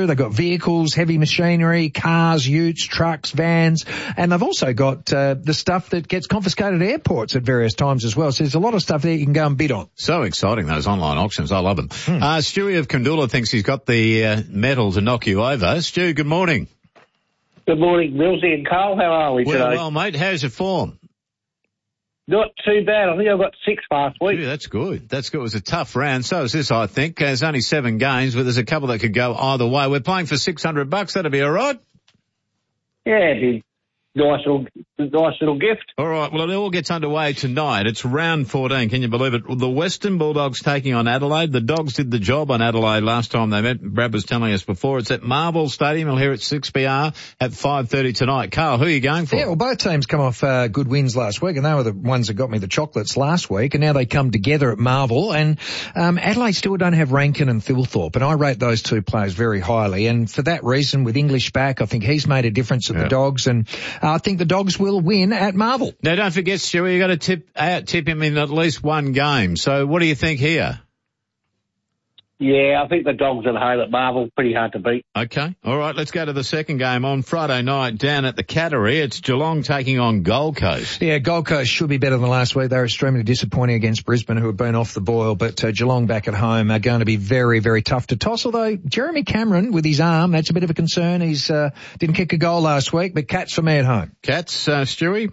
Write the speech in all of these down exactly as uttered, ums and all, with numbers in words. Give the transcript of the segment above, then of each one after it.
through. They've got vehicles, heavy machinery, cars, utes, trucks, vans, and they've also got uh, the stuff that gets confiscated at airports at various times as well. So there's a lot of stuff there you can go and bid on. So exciting, those online auctions. I love them. Hmm. Uh, Stewie of Kandula thinks he's got the uh, metal to knock you over. Stu, good morning. Good morning, Millsy and Carl. How are we well, today? Well, mate, how's your form? Not too bad. I think I got six last week. Yeah, that's good. That's good. It was a tough round. So is this, I think. There's only seven games, but there's a couple that could go either way. We're playing for six hundred bucks. That'll be all right? Yeah, it'd be nice little, nice little gift. All right. Well, it all gets underway tonight. It's round fourteen. Can you believe it? The Western Bulldogs taking on Adelaide. The Dogs did the job on Adelaide last time they met. Brad was telling us before. It's at Marvel Stadium. We'll hear it six P R at five thirty tonight. Carl, who are you going for? Yeah, well, both teams come off uh, good wins last week, and they were the ones that got me the chocolates last week, and now they come together at Marvel. And um, Adelaide still don't have Rankin and Thilthorpe, and I rate those two players very highly. And for that reason, with English back, I think he's made a difference at yeah. the Dogs, and uh, I think the Dogs will win at Marvel. Now, don't forget, Stewie, you got to tip out tip him in at least one game. So, what do you think here? Yeah, I think the Dogs at home at Marvel, pretty hard to beat. Okay, all right. Let's go to the second game on Friday night down at the Cattery. It's Geelong taking on Gold Coast. Yeah, Gold Coast should be better than last week. They were extremely disappointing against Brisbane, who have been off the boil. But uh, Geelong back at home are going to be very, very tough to toss. Although Jeremy Cameron with his arm, that's a bit of a concern. He's uh, didn't kick a goal last week. But Cats for me at home. Cats, uh, Stewie.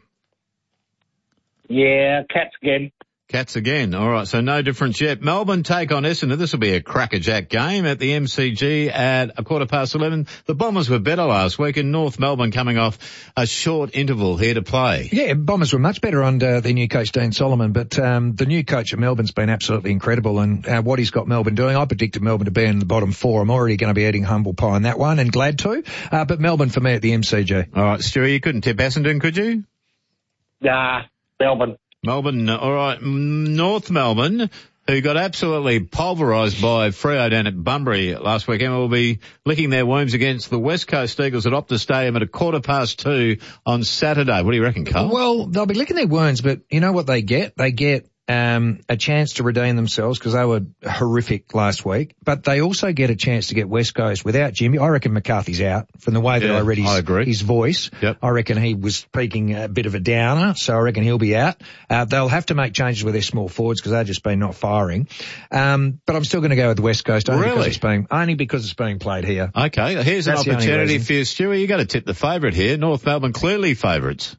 Yeah, Cats again. Cats again. All right, so no difference yet. Melbourne take on Essendon. This will be a crackerjack game at the M C G at a quarter past eleven. The Bombers were better last week, and North Melbourne coming off a short interval here to play. Yeah, Bombers were much better under their new coach, Dean Solomon, but um, the new coach at Melbourne's been absolutely incredible, and uh, what he's got Melbourne doing, I predicted Melbourne to be in the bottom four. I'm already going to be eating humble pie on that one, and glad to. Uh, but Melbourne for me at the M C G. All right, Stewie, you couldn't tip Essendon, could you? Nah, Melbourne. Melbourne, all right. North Melbourne, who got absolutely pulverised by Freo down at Bunbury last weekend, will be licking their wounds against the West Coast Eagles at Optus Stadium at a quarter past two on Saturday. What do you reckon, Carl? Well, they'll be licking their wounds, but you know what they get? They get um a chance to redeem themselves because they were horrific last week, but they also get a chance to get West Coast without Jimmy. I reckon McCarthy's out from the way that yeah, I read his, I agree. his voice. Yep. I reckon he was peaking a bit of a downer, so I reckon he'll be out. Uh, they'll have to make changes with their small forwards because they've just been not firing. Um, but I'm still going to go with the West Coast only, really? because it's being, only because it's being played here. Okay, here's That's an opportunity for you, Stewie. You got to tip the favourite here. North Melbourne clearly favourites.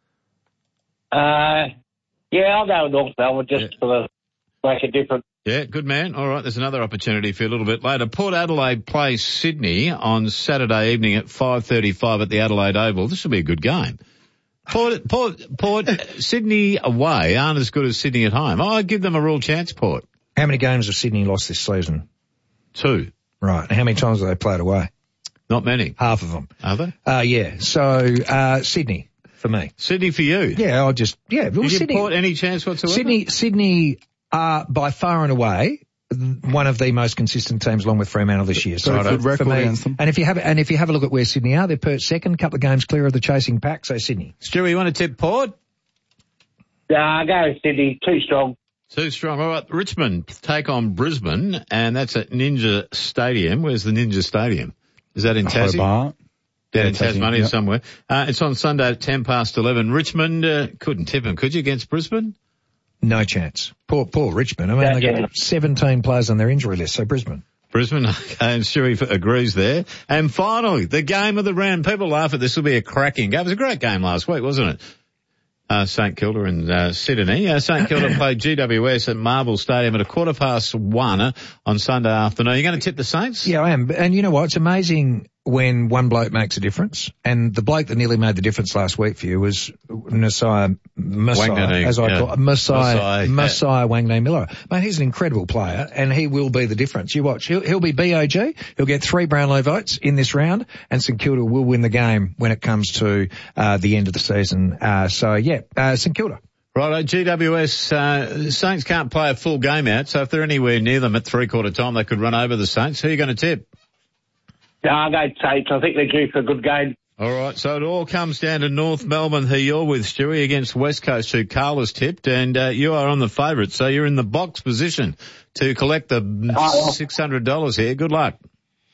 Uh, yeah, I'll go with North Melbourne just yeah. for the make it different. Yeah, good man. All right, there's another opportunity for you a little bit later. Port Adelaide plays Sydney on Saturday evening at five thirty-five at the Adelaide Oval. This will be a good game. Port, Port, Port, Sydney away aren't as good as Sydney at home. I give them a real chance, Port. How many games have Sydney lost this season? Two. Right. And how many times have they played away? Not many. Half of them. Are they? Uh, yeah. So, uh, Sydney for me. Sydney for you? Yeah, I'll just, yeah. Well, Did you Sydney, Port any chance whatsoever? Sydney, Sydney are by far and away one of the most consistent teams along with Fremantle this year. So Got a good for record me, against them. and if you have, and if you have a look at where Sydney are, they're perched second, couple of games clear of the chasing pack, so Sydney. Stewie, you want to tip Port? Nah, go with Sydney. Too strong. Too strong. All right, Richmond take on Brisbane, and that's at Ninja Stadium. Where's the Ninja Stadium? Is that in Tassie? Hobart. Down in Yeah, Tassie, Tasmania yep. somewhere. Uh, it's on Sunday at ten past eleven. Richmond, uh, couldn't tip them, could you, against Brisbane? No chance. Poor, poor Richmond. I mean, Yeah, they got yeah. seventeen players on their injury list, so Brisbane. Brisbane, okay, and Stewie agrees there. And finally, the game of the round. People laugh at this. Will be a cracking game. It was a great game last week, wasn't it? Uh, St Kilda and uh, Sydney. Uh, St Kilda played G W S at Marvel Stadium at a quarter past one uh, on Sunday afternoon. You're going to tip the Saints? Yeah, I am. And you know what? It's amazing when one bloke makes a difference. And the bloke that nearly made the difference last week for you was Messiah, Messiah, Wanganeen, as I yeah. call it, Messiah, Messiah, Messiah Wanganeen Miller. Mate, he's an incredible player, and he will be the difference. You watch. He'll, he'll be B O G. He'll get three Brownlow votes in this round, and St Kilda will win the game when it comes to uh, the end of the season. Uh, so, yeah, uh, St Kilda. Right, G W S, uh, Saints can't play a full game out, so if they're anywhere near them at three-quarter time, they could run over the Saints. Who are you going to tip? Nah, I'll go Saints. I think they're due for a good game. All right, so it all comes down to North Melbourne, who you're with, Stewie, against West Coast, who Carl has tipped, and uh, you are on the favourite, so you're in the box position to collect the Oh. six hundred dollars here. Good luck.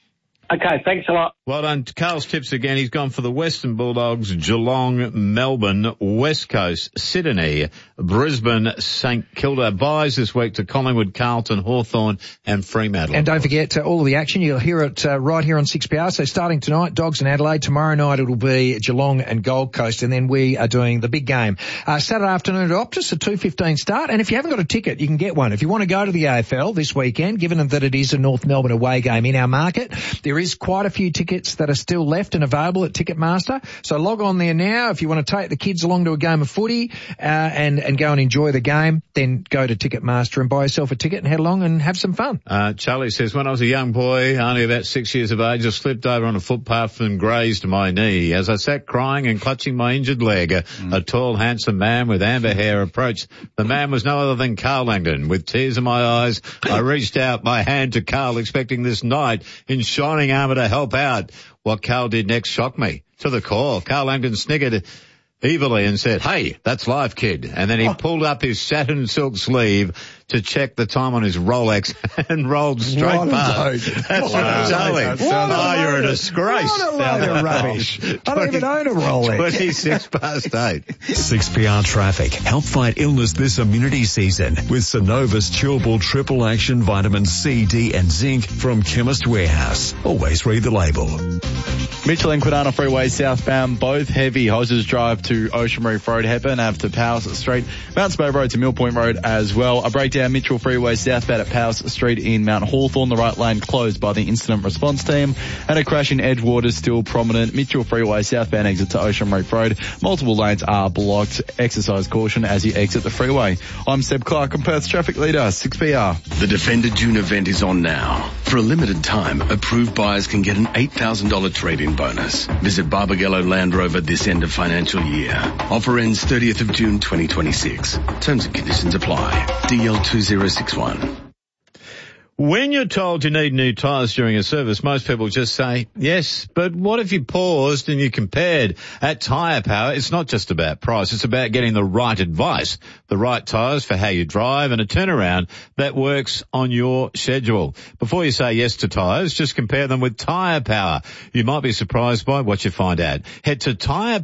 Okay, thanks a lot. Well done. Carl's tips again. He's gone for the Western Bulldogs, Geelong, Melbourne, West Coast, Sydney, Brisbane, St Kilda. Buys this week to Collingwood, Carlton, Hawthorn and Fremantle. And don't forget uh, all of the action. You'll hear it uh, right here on six P R. So starting tonight, Dogs and Adelaide. Tomorrow night it'll be Geelong and Gold Coast. And then we are doing the big game. Uh, Saturday afternoon at Optus, a two fifteen start. And if you haven't got a ticket, you can get one. If you want to go to the A F L this weekend, given that it is a North Melbourne away game in our market, there is quite a few tickets that are still left and available at Ticketmaster. So log on there now. If you want to take the kids along to a game of footy uh, and, and go and enjoy the game, then go to Ticketmaster and buy yourself a ticket and head along and have some fun. Uh, Charlie says, when I was a young boy, only about six years of age, I slipped over on a footpath and grazed my knee. As I sat crying and clutching my injured leg, a, mm. a tall, handsome man with amber hair approached. The man was no other than Carl Langdon. With tears in my eyes, I reached out my hand to Carl, expecting this knight in shining armour to help out. What Carl did next shocked me to the core. Carl Langdon sniggered evilly and said, "Hey, that's live, kid." And then he oh. pulled up his satin silk sleeve to check the time on his Rolex and rolled straight what past. That's what I'm telling. Oh, you're a disgrace. What a load of rubbish. I don't even own a Rolex. twenty-six past eight. six P R Traffic. Help fight illness this immunity season with Synovus Chewable Triple Action Vitamin C, D and Zinc from Chemist Warehouse. Always read the label. Mitchell and Quinana Freeway southbound, both heavy. Hoses drive to Ocean Reef Road, Hepburn Ave to Powers Street, Mount Spur Road to Mill Point Road as well. A breakdown Mitchell Freeway southbound at Powers Street in Mount Hawthorn, the right lane closed by the incident response team. And a crash in Edgewater still prominent. Mitchell Freeway southbound exit to Ocean Reef Road. Multiple lanes are blocked. Exercise caution as you exit the freeway. I'm Seb Clark, I'm Perth's traffic leader, six P R. The Defender June event is on now. For a limited time, approved buyers can get an eight thousand dollars trade-in bonus. Visit Barbagallo Land Rover this end of financial year. Offer ends thirtieth of June twenty twenty-six. Terms and conditions apply. D L two zero six one. When you're told you need new tyres during a service, most people just say, yes, but what if you paused and you compared? At Tyre Power, it's not just about price, it's about getting the right advice, the right tyres for how you drive and a turnaround that works on your schedule. Before you say yes to tyres, just compare them with Tyre Power. You might be surprised by what you find out. Head to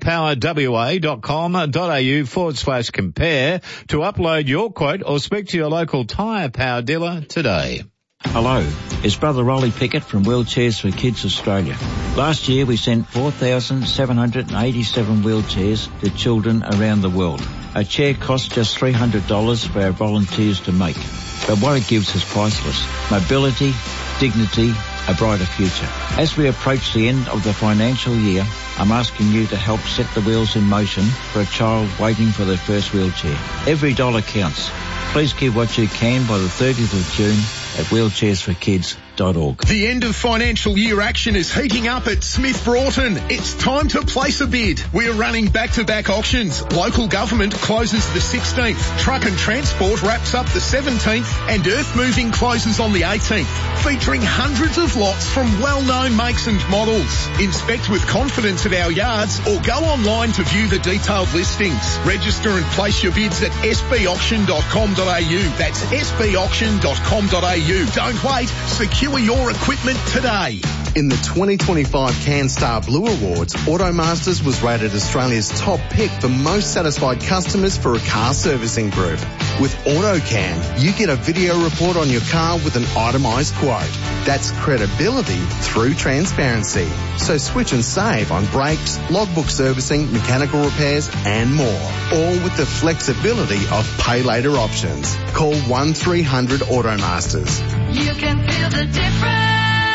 tyrepowerwa.com.au forward slash compare to upload your quote or speak to your local Tyre Power dealer today. Hello, it's Brother Rolly Pickett from Wheelchairs for Kids Australia. Last year we sent four thousand seven hundred eighty-seven wheelchairs to children around the world. A chair costs just three hundred dollars for our volunteers to make. But what it gives is priceless. Mobility, dignity, a brighter future. As we approach the end of the financial year, I'm asking you to help set the wheels in motion for a child waiting for their first wheelchair. Every dollar counts. Please give what you can by the thirtieth of June at wheelchairs for kids dot org. The end of financial year action is heating up at Smith Broughton. It's time to place a bid. We're running back-to-back auctions. Local government closes the sixteenth. Truck and transport wraps up the seventeenth. And earth moving closes on the eighteenth. Featuring hundreds of lots from well-known makes and models. Inspect with confidence at our yards or go online to view the detailed listings. Register and place your bids at s b auction dot com dot a u. That's s b auction dot com dot a u. Don't wait. Secure your equipment today. In the twenty twenty-five CanStar Blue Awards, Automasters was rated Australia's top pick for most satisfied customers for a car servicing group. With AutoCan, you get a video report on your car with an itemised quote. That's credibility through transparency. So switch and save on brakes, logbook servicing, mechanical repairs and more. All with the flexibility of pay later options. Call one three hundred Automasters. You can feel the difference.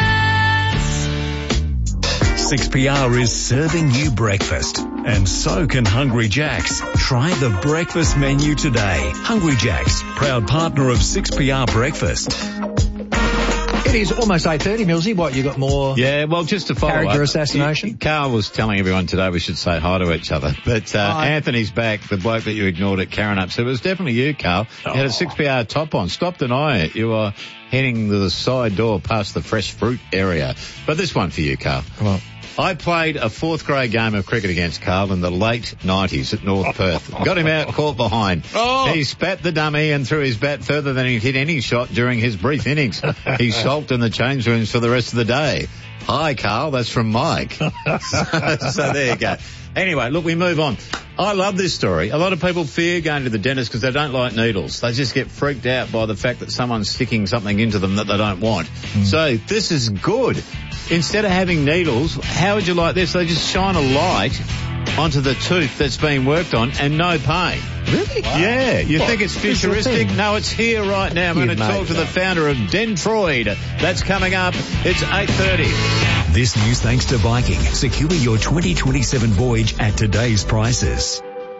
six P R is serving you breakfast. And so can Hungry Jack's. Try the breakfast menu today. Hungry Jack's, proud partner of six P R Breakfast. It is almost eight thirty, Millsy. What, you got more? Yeah, well, just to follow character up, assassination? You, Carl was telling everyone today we should say hi to each other. But uh, Hi. Anthony's back, the bloke that you ignored at Karen Up. So it was definitely you, Carl. You had a six P R top on. Stop denying it. You were heading to the side door past the fresh fruit area. But this one for you, Carl. Come on. I played a fourth grade game of cricket against Carl in the late nineties at North Perth. Got him out, caught behind. Oh. He spat the dummy and threw his bat further than he'd hit any shot during his brief innings. He sulked in the change rooms for the rest of the day. Hi, Carl. That's from Mike. so, so there you go. Anyway, look, we move on. I love this story. A lot of people fear going to the dentist because they don't like needles. They just get freaked out by the fact that someone's sticking something into them that they don't want. Mm. So this is good. Instead of having needles, how would you like this? They just shine a light onto the tooth that's being worked on and no pain. Really? Wow. Yeah. You what? think it's futuristic? No, it's here right now. I'm going to talk to that. the founder of Dentroid. That's coming up. It's eight thirty. This news thanks to Viking. Secure your twenty twenty-seven voyage at today's prices.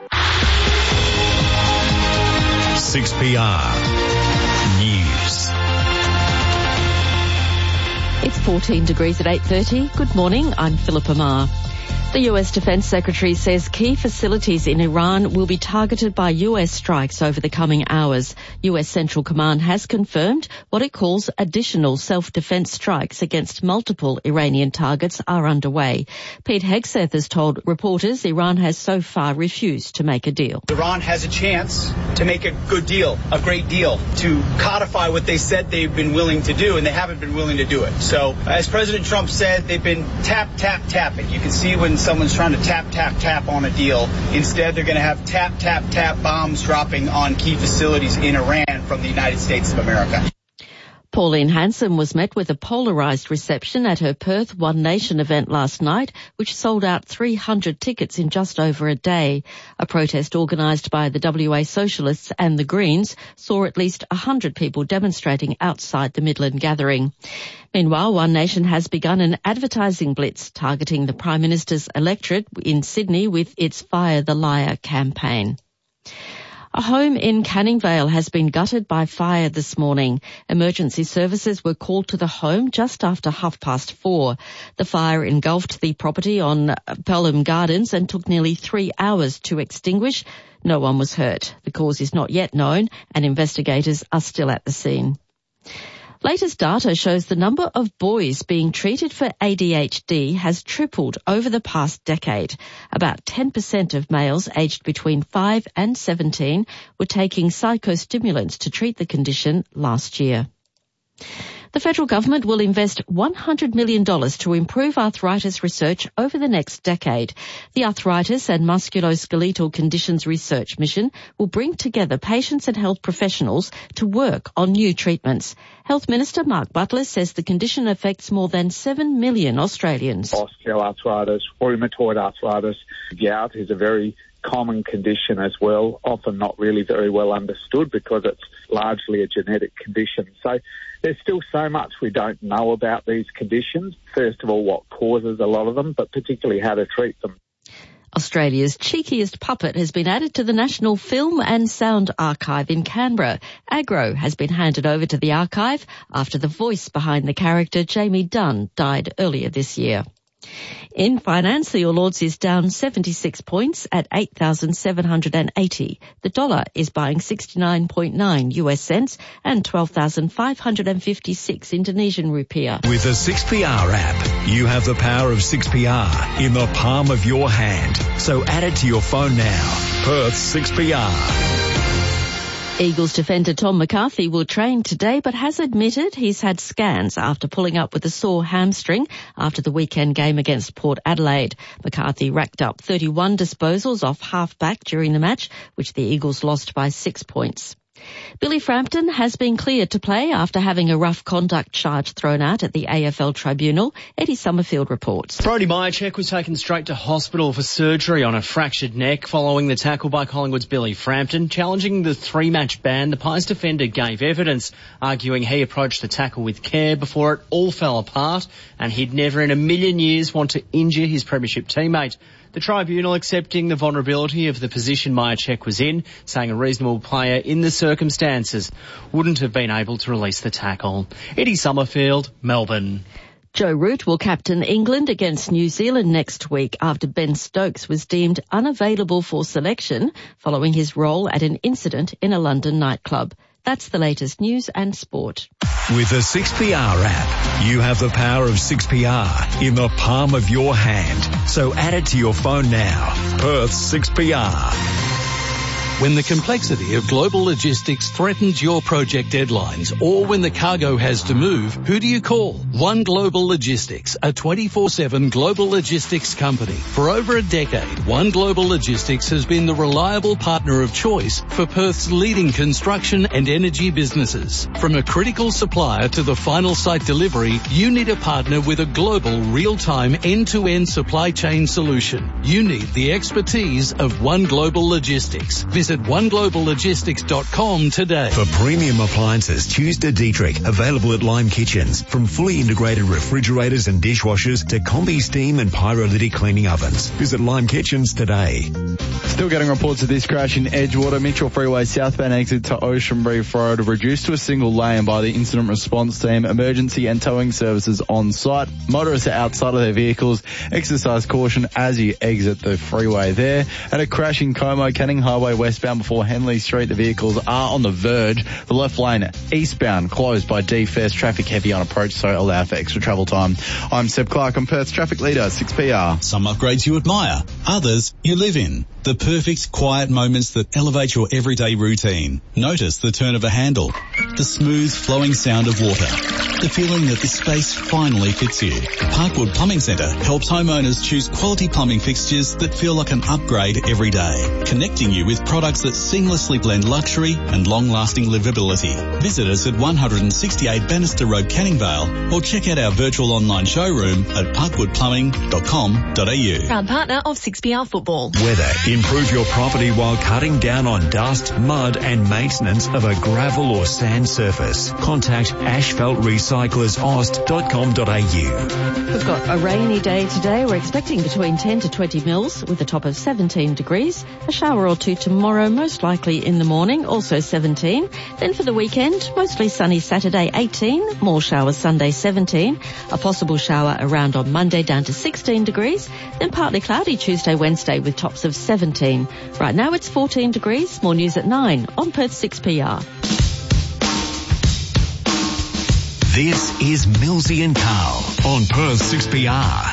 six P R News. It's fourteen degrees at eight thirty. Good morning, I'm Philippa Marr. The U S Defense Secretary says key facilities in Iran will be targeted by U S strikes over the coming hours. U S Central Command has confirmed what it calls additional self-defense strikes against multiple Iranian targets are underway. Pete Hegseth has told reporters Iran has so far refused to make a deal. Iran has a chance to make a good deal, a great deal, to codify what they said they've been willing to do, and they haven't been willing to do it. So, as President Trump said, they've been tap, tap, tapping. You can see when someone's trying to tap, tap, tap on a deal. Instead, they're going to have tap, tap, tap bombs dropping on key facilities in Iran from the United States of America. Pauline Hanson was met with a polarised reception at her Perth One Nation event last night, which sold out three hundred tickets in just over a day. A protest organised by the W A Socialists and the Greens saw at least one hundred people demonstrating outside the Midland gathering. Meanwhile, One Nation has begun an advertising blitz targeting the Prime Minister's electorate in Sydney with its Fire the Liar campaign. A home in Canning Vale has been gutted by fire this morning. Emergency services were called to the home just after half past four. The fire engulfed the property on Pelham Gardens and took nearly three hours to extinguish. No one was hurt. The cause is not yet known and investigators are still at the scene. Latest data shows the number of boys being treated for A D H D has tripled over the past decade. About ten percent of males aged between five and seventeen were taking psychostimulants to treat the condition last year. The federal government will invest one hundred million dollars to improve arthritis research over the next decade. The Arthritis and Musculoskeletal Conditions Research Mission will bring together patients and health professionals to work on new treatments. Health Minister Mark Butler says the condition affects more than seven million Australians. Osteoarthritis, rheumatoid arthritis, gout is a very common condition as well, often not really very well understood because it's largely a genetic condition. So there's still so much we don't know about these conditions. First of all, what causes a lot of them, but particularly how to treat them. Australia's cheekiest puppet has been added to the National Film and Sound Archive in Canberra. Agro has been handed over to the archive after the voice behind the character Jamie Dunn died earlier this year. In finance, the All Ords is down seventy-six points at eight thousand seven hundred eighty. The dollar is buying sixty-nine point nine U S cents and twelve thousand five hundred fifty-six Indonesian rupiah. With the six P R app, you have the power of six P R in the palm of your hand. So add it to your phone now. Perth six P R. Eagles defender Tom McCarthy will train today but has admitted he's had scans after pulling up with a sore hamstring after the weekend game against Port Adelaide. McCarthy racked up thirty-one disposals off half-back during the match, which the Eagles lost by six points. Billy Frampton has been cleared to play after having a rough conduct charge thrown out at the A F L tribunal. Eddie Summerfield reports. Brody Myercheck was taken straight to hospital for surgery on a fractured neck following the tackle by Collingwood's Billy Frampton. Challenging the three-match ban, the Pies defender gave evidence, arguing he approached the tackle with care before it all fell apart and he'd never in a million years want to injure his premiership teammate. The tribunal accepting the vulnerability of the position Myercheck was in, saying a reasonable player in the circumstances wouldn't have been able to release the tackle. Eddie Summerfield, Melbourne. Joe Root will captain England against New Zealand next week after Ben Stokes was deemed unavailable for selection following his role at an incident in a London nightclub. That's the latest news and sport. With the six P R app, you have the power of six P R in the palm of your hand. So add it to your phone now. Perth six P R. When the complexity of global logistics threatens your project deadlines, or when the cargo has to move, who do you call? One Global Logistics, a twenty-four seven global logistics company. For over a decade, One Global Logistics has been the reliable partner of choice for Perth's leading construction and energy businesses. From a critical supplier to the final site delivery, you need a partner with a global, real-time, end-to-end supply chain solution. You need the expertise of One Global Logistics. Visit one global logistics dot com today. For premium appliances, choose De Dietrich, available at Lime Kitchens. From fully integrated refrigerators and dishwashers to combi steam and pyrolytic cleaning ovens. Visit Lime Kitchens today. Still getting reports of this crash in Edgewater. Mitchell Freeway southbound exit to Ocean Reef Road reduced to a single lane by the incident response team. Emergency and towing services on site. Motorists are outside of their vehicles. Exercise caution as you exit the freeway there. And a crash in Como, Canning Highway westbound before Henley Street. The vehicles are on the verge. The left lane eastbound closed by D-Fest. Traffic heavy on approach, so allow for extra travel time. I'm Seb Clark. I'm Perth's traffic leader, six P R. Some upgrades you admire. Others you live in. The perfect quiet moments that elevate your everyday routine. Notice the turn of a handle, the smooth flowing sound of water, the feeling that the space finally fits you. Parkwood Plumbing Centre helps homeowners choose quality plumbing fixtures that feel like an upgrade every day, connecting you with products that seamlessly blend luxury and long-lasting livability. Visit us at one sixty-eight Bannister Road, Canning Vale, or check out our virtual online showroom at parkwood plumbing dot com dot a u. Proud partner of six P R Football. Weather. Improve your property while cutting down on dust, mud and maintenance of a gravel or sand surface. Contact asphalt recyclers ost dot com dot a u. We've got a rainy day today. We're expecting between ten to twenty mils with a top of seventeen degrees. A shower or two tomorrow, most likely in the morning, also seventeen. Then for the weekend, mostly sunny Saturday, eighteen. More showers Sunday, seventeen. A possible shower around on Monday down to sixteen degrees. Then partly cloudy Tuesday, Wednesday with tops of seventeen. Right now it's fourteen degrees. More news at nine on Perth six P R. This is Millsy and Carl on Perth six P R.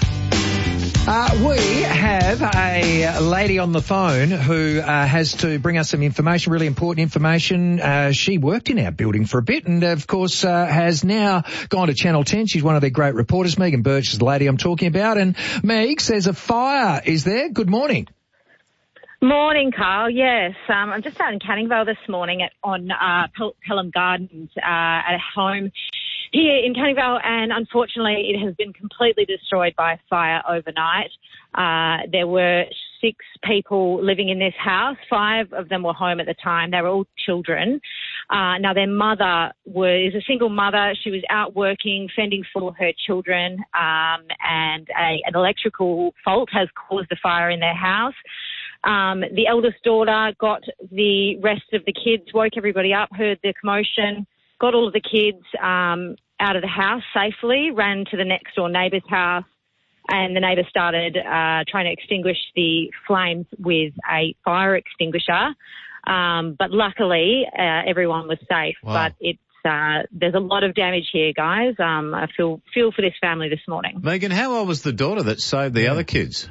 Uh, we have a lady on the phone who uh, has to bring us some information, really important information. Uh, she worked in our building for a bit and, of course, uh, has now gone to Channel ten. She's one of their great reporters. Megan Birch is the lady I'm talking about. And Meg says a fire is there. Good morning. Morning, Carl. Yes, um, I'm just out in Canning Vale this morning at, on uh, Pel- Pelham Gardens uh, at home here in Canning Vale, and unfortunately it has been completely destroyed by a fire overnight. Uh, there were six people living in this house. Five of them were home at the time. They were all children. Uh, now their mother was a single mother. She was out working, fending for her children, um, and a, an electrical fault has caused the fire in their house. Um, the eldest daughter got the rest of the kids, woke everybody up, heard the commotion, got all of the kids um, out of the house safely, ran to the next door neighbour's house, and the neighbour started uh, trying to extinguish the flames with a fire extinguisher. Um, but luckily, uh, everyone was safe. Wow. But it's uh, there's a lot of damage here, guys. Um, I feel feel for this family this morning. Megan, how old was the daughter that saved the other kids?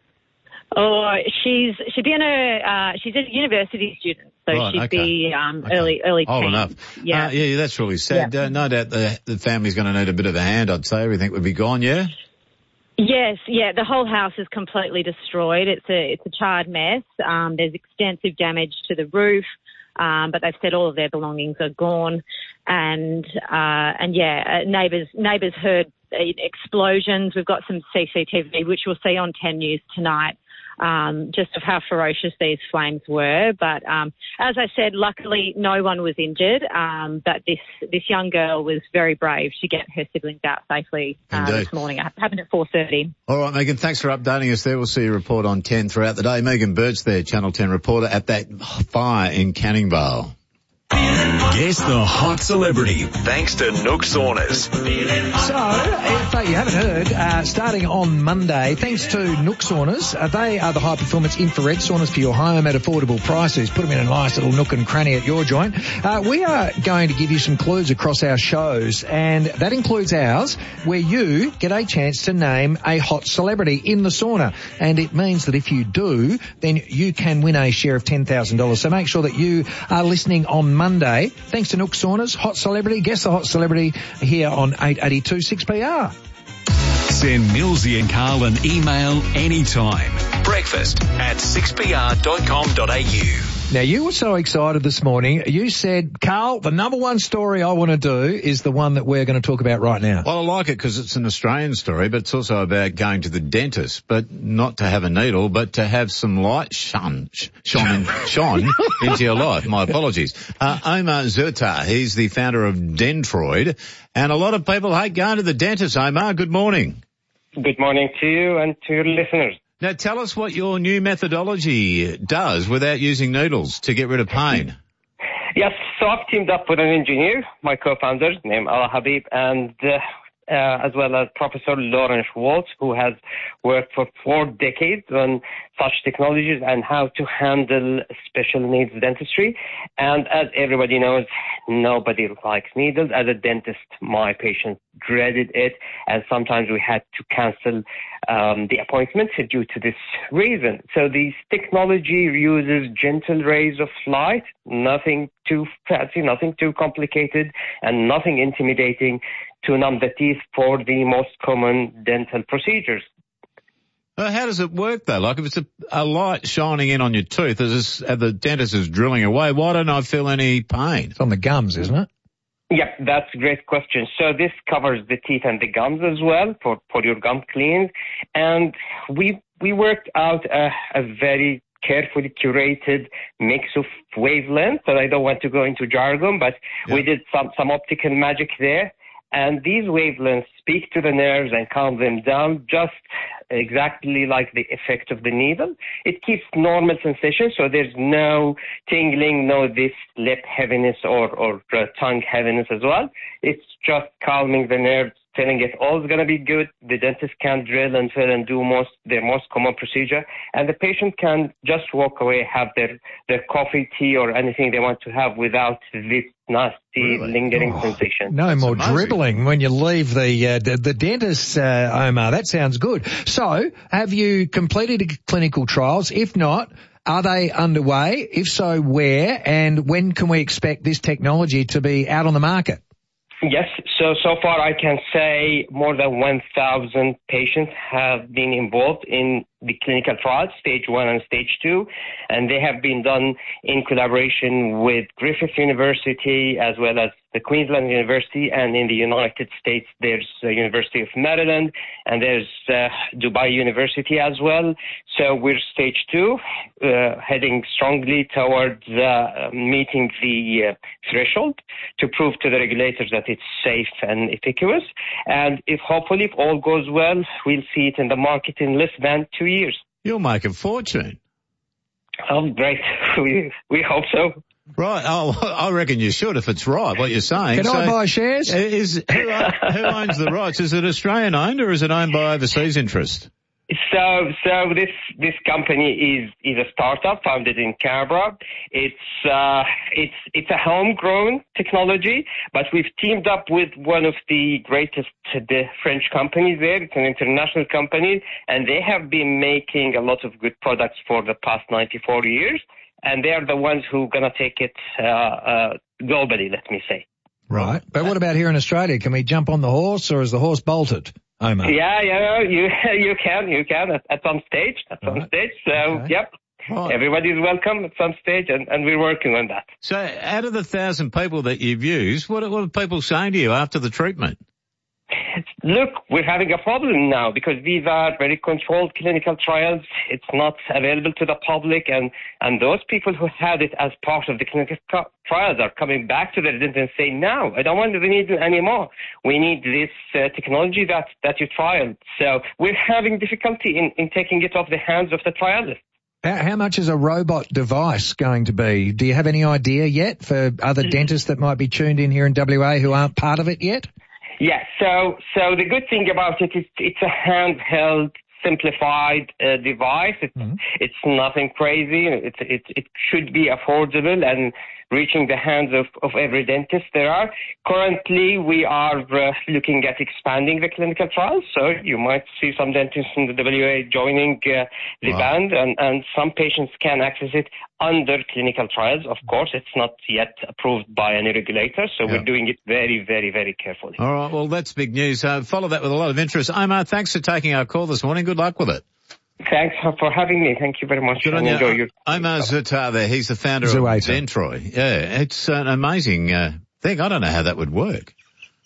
Oh, she's she'd be in a uh, she's a university student, so Right, she'd okay. be um, Okay. early early Old teens. enough. Yeah, Uh, yeah, that's really sad. Yeah. Uh, no doubt the, the family's going to need a bit of a hand, I'd say. Everything would be gone, yeah? Yes, yeah. The whole house is completely destroyed. It's a it's a charred mess. Um, there's extensive damage to the roof, um, but they've said all of their belongings are gone. And uh, and yeah, uh, neighbours neighbours heard uh, explosions. We've got some C C T V, which we'll see on ten News tonight. Um, just of how ferocious these flames were. But um, as I said, luckily no one was injured. Um, but this this young girl was very brave to get her siblings out safely uh, Indeed. this morning. It happened at four thirty. All right, Megan, thanks for updating us there. We'll see you report on ten throughout the day. Megan Birch there, Channel ten reporter at that fire in Canning Vale. Guess the hot celebrity, thanks to Nook Saunas. So, if uh, you haven't heard, uh, starting on Monday, thanks to Nook Saunas, uh, they are the high-performance infrared saunas for your home at affordable prices. Put them in a nice little nook and cranny at your joint. Uh, we are going to give you some clues across our shows, and that includes ours, where you get a chance to name a hot celebrity in the sauna. And it means that if you do, then you can win a share of ten thousand dollars. So make sure that you are listening on Monday. Thanks to Nook Saunas, hot celebrity. Guess the hot celebrity here on eight eighty-two six P R. Send Millsy and Carl an email anytime. Breakfast at six p r dot com dot a u. Now, you were so excited this morning. You said, Carl, the number one story I want to do is the one that we're going to talk about right now. Well, I like it because it's an Australian story, but it's also about going to the dentist, but not to have a needle, but to have some light shone, shone, shone into your life. My apologies. Uh, Omar Zertar, he's the founder of Dentroid, and a lot of people hate going to the dentist. Omar, good morning. Good morning to you and to your listeners. Now, tell us what your new methodology does without using needles to get rid of pain. Yes, so I've teamed up with an engineer, my co-founder, named Al Habib, and uh, uh, as well as Professor Lawrence Waltz, who has worked for four decades on such technologies and how to handle special needs dentistry. And as everybody knows, nobody likes needles. As a dentist, my patients dreaded it, and sometimes we had to cancel um, the appointment due to this reason. So this technology uses gentle rays of light, nothing too fancy, nothing too complicated, and nothing intimidating to numb the teeth for the most common dental procedures. Uh, how does it work though? Like if it's a, a light shining in on your tooth as, this, as the dentist is drilling away, why don't I feel any pain? It's on the gums, isn't it? Yeah, that's a great question. So this covers the teeth and the gums as well for, for your gum cleans. And we we worked out a, a very carefully curated mix of wavelengths. So I don't want to go into jargon, but yeah. we did some, some optical magic there. And these wavelengths speak to the nerves and calm them down just exactly like the effect of the needle. It keeps normal sensation, so there's no tingling, no this lip heaviness or, or uh, tongue heaviness as well. It's just calming the nerves, telling it all's going to be good. The dentist can drill and fill and do most their most common procedure, and the patient can just walk away, have their, their coffee, tea, or anything they want to have without this nasty, really? lingering oh, sensation. No more dribbling when you leave the uh, the, the dentist, uh, Omar. That sounds good. So, have you completed clinical trials? If not, are they underway? If so, where? And when can we expect this technology to be out on the market? Yes, so so far I can say more than one thousand patients have been involved in the clinical trials, stage one and stage two, and they have been done in collaboration with Griffith University as well as the Queensland University, and in the United States there's the University of Maryland and there's uh, Dubai University as well. So we're stage two, uh, heading strongly towards uh, meeting the uh, threshold to prove to the regulators that it's safe and efficacious. And if hopefully if all goes well, we'll see it in the market in less than two years. You'll make a fortune. Oh, great. We, we hope so. Right. Oh, I reckon you should if it's right, what you're saying. Can so I buy shares? Is, who, who owns the rights? Is it Australian owned or is it owned by overseas interest? So, so this this company is is a startup founded in Canberra. It's uh, it's it's a homegrown technology, but we've teamed up with one of the greatest the French companies there. It's an international company, and they have been making a lot of good products for the past ninety-four years, and they are the ones who are gonna take it uh, uh, globally. Let me say. Right, but what about here in Australia? Can we jump on the horse, or is the horse bolted? Omar. Yeah, yeah, you you can, you can at, at some stage, at some right. stage. So, okay. yep, right. Everybody's welcome at some stage, and, and we're working on that. So, out of the thousand people that you've used, what, what are people saying to you after the treatment? Look, we're having a problem now because these are very controlled clinical trials. It's not available to the public, and, and those people who had it as part of the clinical trials are coming back to the dentist and saying, no, I don't want the needle anymore. We need this uh, technology that, that you trialed. So we're having difficulty in, in taking it off the hands of the trialists. How, how much is a robot device going to be? Do you have any idea yet for other dentists that might be tuned in here in W A who aren't part of it yet? Yeah, so so the good thing about it is it's a handheld, simplified uh, device. It's mm-hmm. it's nothing crazy. It, it it should be affordable and reaching the hands of, of every dentist there are. Currently, we are uh, looking at expanding the clinical trials, so you might see some dentists in the W A joining uh, the wow. band, and, and some patients can access it under clinical trials. Of course, it's not yet approved by any regulator, so yeah. we're doing it very, very, very carefully. All right, well, that's big news. Uh, follow that with a lot of interest. Omar, thanks for taking our call this morning. Good luck with it. Thanks for having me. Thank you very much. Good on you. Enjoy your... Omar Zuttar there. He's the founder Zoeter. of Dentroy. Yeah, it's an amazing uh, thing. I don't know how that would work.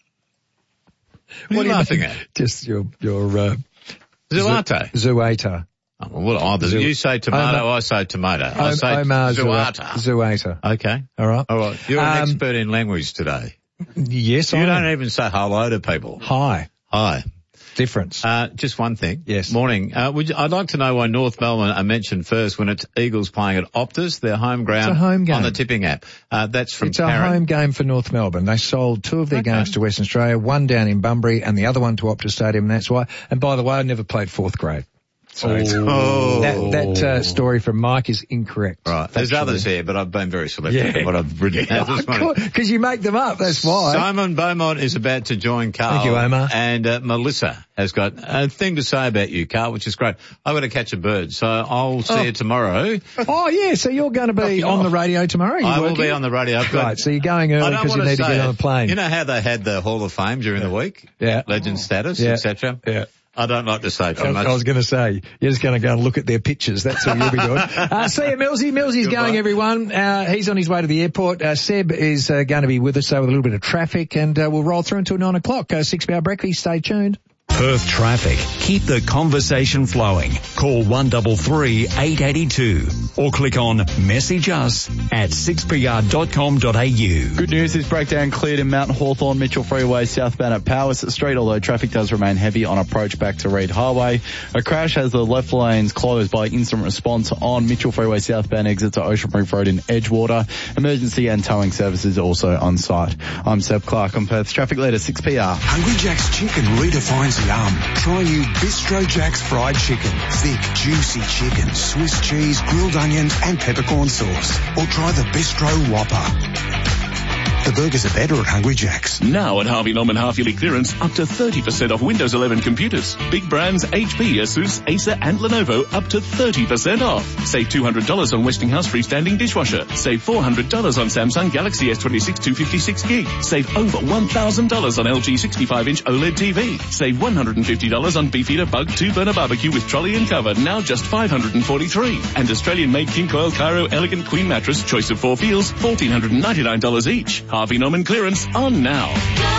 What, what are you laughing at? Just your... your uh, Zoeter. Zoeter. Oh, well, either Zo- you say tomato, Omar, I say tomato. I say Omar Zoeter. Zoeter. Okay. All right. All right. You're an um, expert in language today. Yes, you I You am. don't even say hello to people. Hi. Hi. Difference. Uh, just one thing. Yes. Morning. Uh, would you, I'd like to know why North Melbourne are mentioned first when it's Eagles playing at Optus, their home ground, it's a home game. on the tipping app. Uh, that's from It's Karen. a home game for North Melbourne. They sold two of their Okay. games to Western Australia, one down in Bunbury and the other one to Optus Stadium, and that's why. And by the way, I never played fourth grade. So oh. that, that uh, story from Mike is incorrect. Right. There's factually. others here, but I've been very selective Yeah. in what I've written down this morning. Because you make them up, that's why. Simon Beaumont is about to join Carl. Thank you, Omar. And uh, Melissa has got a thing to say about you, Carl, which is great. I've got to catch a bird, so I'll see Oh. you tomorrow. Oh, yeah, so you're going to be on the radio tomorrow? I will working? be on the radio. I've got, Right, so you're going early because you need to get on a plane. You know how they had the Hall of Fame during yeah. the week? Yeah. Legend status, yeah. et cetera? Yeah. I don't like to say too I, much. I was going to say, you're just going to go and look at their pictures. That's all you'll be doing. Uh, see you, Millsy. Millsy's Goodbye. going, everyone. Uh, he's on his way to the airport. Uh, Seb is uh, going to be with us uh, with a little bit of traffic, and uh, we'll roll through until nine o'clock. Uh, six hour breakfast. Stay tuned. Perth traffic. Keep the conversation flowing. Call one three three, eight eight two or click on message us at six p r dot com dot a u. Good news, this breakdown cleared in Mount Hawthorn Mitchell Freeway southbound at Powers Street, although traffic does remain heavy on approach back to Reid Highway. A crash has the left lanes closed by instant response on Mitchell Freeway southbound exit to Ocean Reef Road in Edgewater. Emergency and towing services also on site. I'm Seb Clark on Perth's traffic lead at six p r. Hungry Jack's Chicken redefines yum. Try new Bistro Jack's fried chicken. Thick, juicy chicken, Swiss cheese, grilled onions and peppercorn sauce. Or try the Bistro Whopper. The burgers are better at Hungry Jack's. Now at Harvey Norman half-yearly clearance, up to thirty percent off Windows eleven computers. Big brands H P, Asus, Acer and Lenovo up to thirty percent off. Save two hundred dollars on Westinghouse freestanding dishwasher. Save four hundred dollars on Samsung Galaxy S twenty-six two fifty-six gig. Save over one thousand dollars on L G sixty-five inch OLED T V. Save one hundred fifty dollars on Beefeater Bug two burner barbecue with trolley and cover, now just five hundred forty-three dollars. And Australian-made King Coil Cairo Elegant Queen Mattress, choice of four feels, one thousand four hundred ninety-nine dollars each. Harvey Norman clearance on now.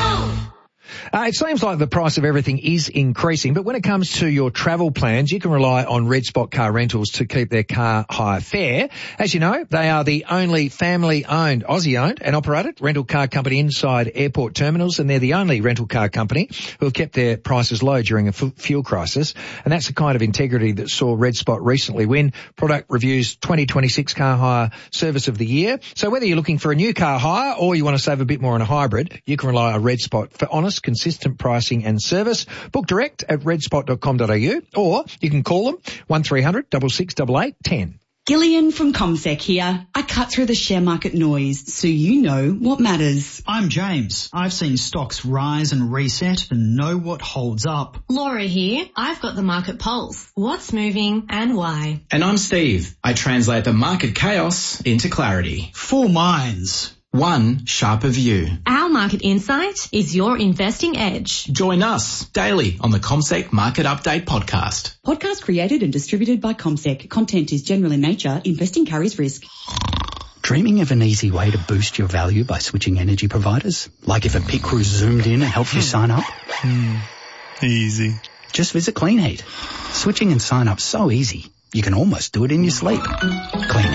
Uh, it seems like the price of everything is increasing, but when it comes to your travel plans, you can rely on Red Spot Car Rentals to keep their car hire fair. As you know, they are the only family-owned, Aussie-owned and operated rental car company inside airport terminals, and they're the only rental car company who have kept their prices low during a f- fuel crisis. And that's the kind of integrity that saw Red Spot recently win Product Review's twenty twenty-six Car Hire Service of the Year. So whether you're looking for a new car hire or you want to save a bit more on a hybrid, you can rely on Red Spot for honest, consistent pricing and service. Book direct at red spot dot com dot a u or you can call them one three hundred, six six eight eight, one zero. Gillian from ComSec here. I cut through the share market noise so you know what matters. I'm James. I've seen stocks rise and reset and know what holds up. Laura here. I've got the market pulse. What's moving and why? And I'm Steve. I translate the market chaos into clarity. Four minds. One sharper view. Our market insight is your investing edge. Join us daily on the ComSec Market Update podcast. Podcast created and distributed by ComSec. Content is general in nature. Investing carries risk. Dreaming of an easy way to boost your value by switching energy providers? Like if a pit crew zoomed in and helped you sign up? Hmm. Easy. Just visit Clean Heat. Switching and sign up so easy, you can almost do it in your sleep. Clean Heat.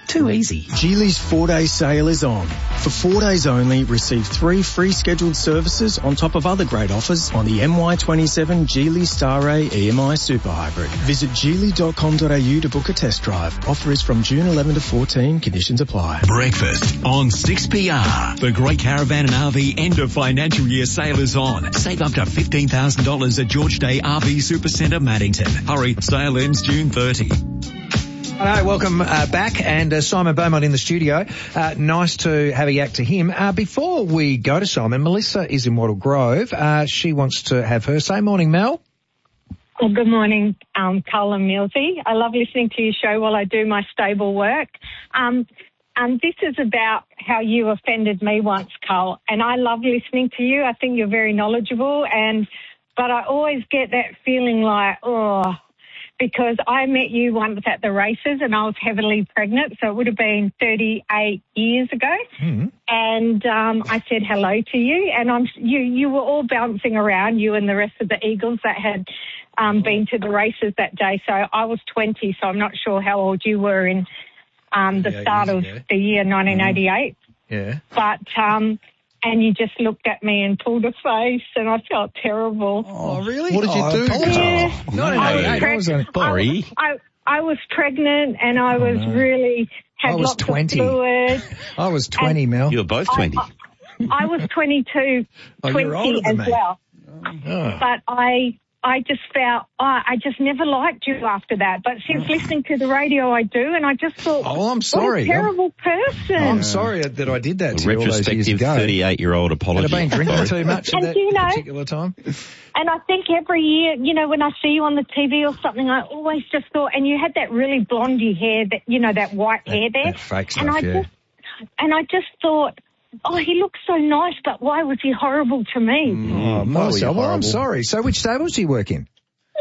Too easy. Geely's four-day sale is on. For four days only, receive three free scheduled services on top of other great offers on the M Y twenty-seven Geely Star A E M I Super Hybrid. Visit geely dot com dot a u to book a test drive. Offer is from June eleventh to fourteenth. Conditions apply. Breakfast on six P R. The Great Caravan and R V end of financial year sale is on. Save up to fifteen thousand dollars at George Day R V Supercentre Maddington. Hurry, sale ends June thirtieth. Hello, welcome uh, back, and uh, Simon Beaumont in the studio. Uh, nice to have a yak to him. Uh, before we go to Simon, Melissa is in Wattle Grove. Uh, she wants to have her say. Morning, Mel. Well, good morning, um, Carl and Millsy. I love listening to your show while I do my stable work. Um, um, this is about how you offended me once, Carl, and I love listening to you. I think you're very knowledgeable, and but I always get that feeling like, oh, because I met you once at the races and I was heavily pregnant, so it would have been thirty-eight years ago. Mm-hmm. And um, I said hello to you, and I'm you. You were all bouncing around, you and the rest of the Eagles that had um, been to the races that day. So I was twenty, so I'm not sure how old you were in um, the start of the year nineteen eighty-eight. Yeah. But um, and you just looked at me and pulled a face, and I felt terrible. Oh, really? What did you oh, do? Yeah. No, I was, no, preg- no, Borry. I, I, I was pregnant, and I was no. really had I was lots twenty. of fluid. I was twenty, And Mel. You were both twenty. I, I, I was twenty-two, Oh, you're older twenty than as me. well. Oh. But I, I just felt, oh, I just never liked you after that. But since listening to the radio, I do, and I just thought, Oh, I'm sorry. what a terrible person. I'm sorry that I did that A to you all those years retrospective ago. thirty-eight-year-old Had apology. I been drinking Sorry. too much at And that do you know- particular time? And I think every year, you know, when I see you on the T V or something, I always just thought, and you had that really blondie hair, that you know, that white That- hair there. that fake and stuff, I yeah. just, and I just thought, oh, he looks so nice, but why was he horrible to me? Oh, myself. Well, I'm horrible. sorry. So which stables do you work in?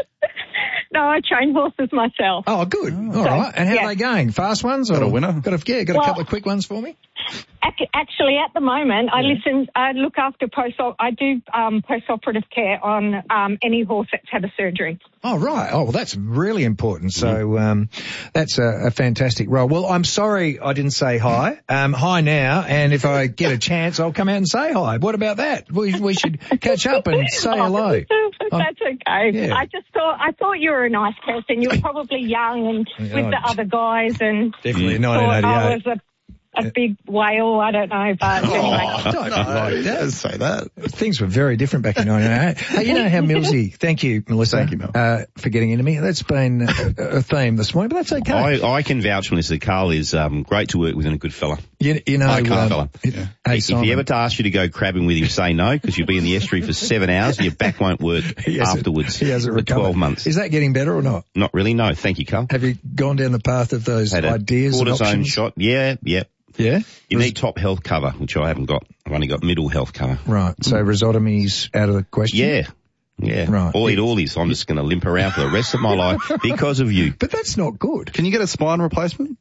No, I train horses myself. Oh, good. All right. And how yeah. are they going? Fast ones? Or Got a winner? Got a, yeah, got Well- a couple of quick ones for me? Ac- Actually, at the moment, I listen. I look after post. I do um, post-operative care on um, any horse that's had a surgery. Oh, right. Oh, well, that's really important. So um, that's a, a fantastic role. Well, I'm sorry I didn't say hi. Um, hi now, and if I get a chance, I'll come out and say hi. What about that? We, we should catch up and say hello. That's okay. yeah. I just thought I thought you were a nice person. You were probably young and Yeah, with the I- other guys, and Definitely thought nineteen I eighty-eight. was a a big whale. I don't know, but anyway. Oh, don't be like that. Don't say that. Things were very different back in nineteen eighty-eight. Hey, you know how Millsy, thank you, Melissa, Thank you, Mel. uh, for getting into me. That's been a, a theme this morning, but that's okay. I, I can vouch for this that Carl is um, great to work with and a good fella. you, you know, Hi, Carl um, fella. it- hey, If Simon, he ever asks you to go crabbing with him, say no, because you'll be in the estuary for seven hours and your back won't work he hasn't- afterwards he hasn't for recovered. twelve months. Is that getting better or not? Not really, no. Thank you, Carl. Have you gone down the path of those Had a ideas and cortisone options? shot. Yeah, yeah. Yeah? You need top health cover, which I haven't got. I've only got middle health cover. Right. So rhizotomy's out of the question? Yeah. Yeah. Right. I'll eat all this. I'm just going to limp around for the rest of my life because of you. But that's not good. Can you get a spine replacement?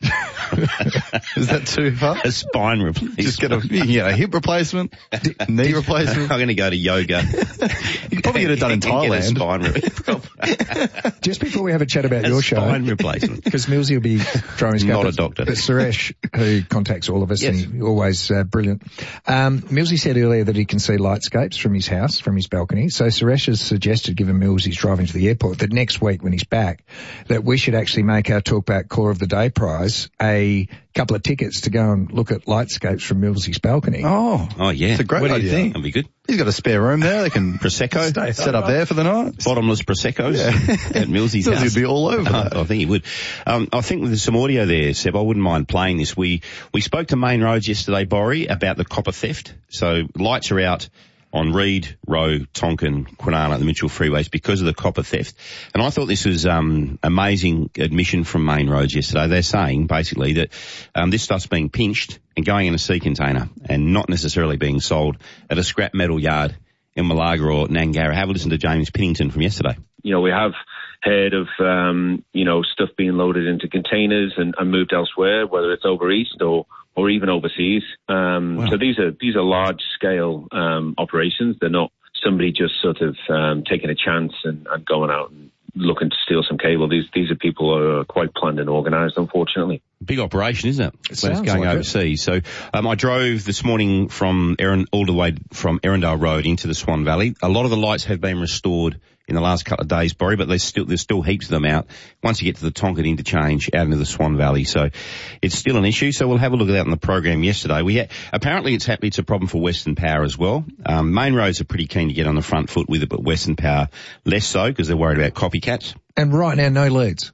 Is that too far? A spine replacement. Just get a, you can get a hip replacement, knee replacement. I'm going to go to yoga. You could probably get it done in Get a Thailand. spine re- Just before we have a chat about a your show, spine replacement. because Millsy will be throwing his Not cap a at- doctor. But Suresh, who contacts all of us, Yes. and he always uh, brilliant. Um, Millsy said earlier that he can see lightscapes from his house, from his balcony. So Suresh has suggested, given Millsy's driving to the airport, that next week when he's back, that we should actually make our Talkback Caller of the Day prize a couple of tickets to go and look at lightscapes from Millsy's balcony. Oh, Oh, yeah. it's a great What do you idea. think? That'd be good. He's got a spare room there. They can Prosecco. stay, set up there for the night. Bottomless Prosecco's at Millsy's Millsy house. would be all over that. I think he would. Um, I think there's some audio there, Seb. I wouldn't mind playing this. We we spoke to Main Roads yesterday, Borry, about the copper theft. So lights are out on Reed, Roe, Tonkin, Kwinana, the Mitchell freeways because of the copper theft. And I thought this was um amazing admission from Main Roads yesterday. They're saying basically that um this stuff's being pinched and going in a sea container and not necessarily being sold at a scrap metal yard in Malaga or Nangara. Have a listen to James Pinnington from yesterday. You know, we have heard of, um, you know, stuff being loaded into containers and, and moved elsewhere, whether it's over east or, or even overseas. Um, Wow. So these are, these are large scale, um, operations. They're not somebody just sort of, um, taking a chance and, and going out and looking to steal some cable. These, these are people who are quite planned and organised, unfortunately. big operation, isn't it? It when it's sounds going like overseas. It. So um, I drove this morning from Erin, all the way from Erindale Road into the Swan Valley. A lot of the lights have been restored in the last couple of days, Borry, but there's still there's still heaps of them out once you get to the Tonkin interchange out into the Swan Valley. So it's still an issue. So we'll have a look at that in the program yesterday. We ha- apparently it's happening. It's a problem for Western Power as well. Um, Main Roads are pretty keen to get on the front foot with it, but Western Power less so because they're worried about copycats. And right now, no leads.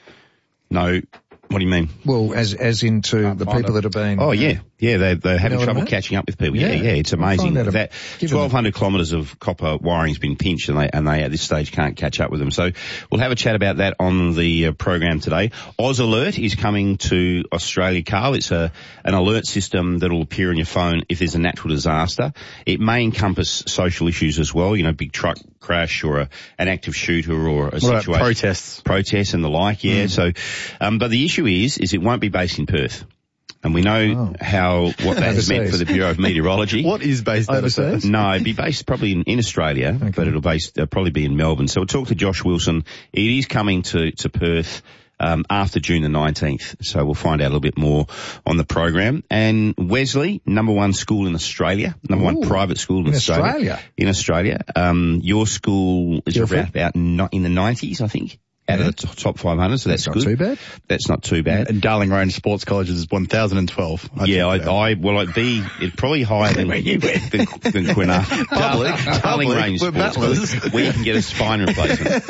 No. What do you mean? Well, as as into Can't the people it. that have been... Oh, yeah. Yeah, they're, they're having you know trouble I mean? catching up with people. Yeah, yeah, yeah, it's amazing. That, that twelve hundred kilometres of copper wiring's been pinched and they, and they at this stage can't catch up with them. So we'll have a chat about that on the uh, program today. Oz Alert is coming to Australia, Carl. It's a an alert system that will appear on your phone if there's a natural disaster. It may encompass social issues as well, you know, big truck crash or a, an active shooter or a what situation. About protests. Protests and the like, yeah. Mm. So, um, but the issue is, is it won't be based in Perth. And we know oh. how, what that has meant for the Bureau of Meteorology. What is based overseas? No, it'd be based probably in, in Australia, okay. but it'll based, uh, probably be in Melbourne. So we'll talk to Josh Wilson. It is coming to, to Perth, um, after June the nineteenth. So we'll find out a little bit more on the program. And Wesley, number one school in Australia, number Ooh, one private school in, in Australia. Australia. In Australia. Um, your school is Guildford. around about no, in the nineties, I think. Out yeah. of the top five hundred, so that's, that's good. Not too bad. That's not too bad. And Darling Range Sports College is one thousand twelve. I yeah, I, I, well, I'd be, it's probably higher than, than, than Quinna. Darling, Darling Range Sports College, where you can get a spine replacement.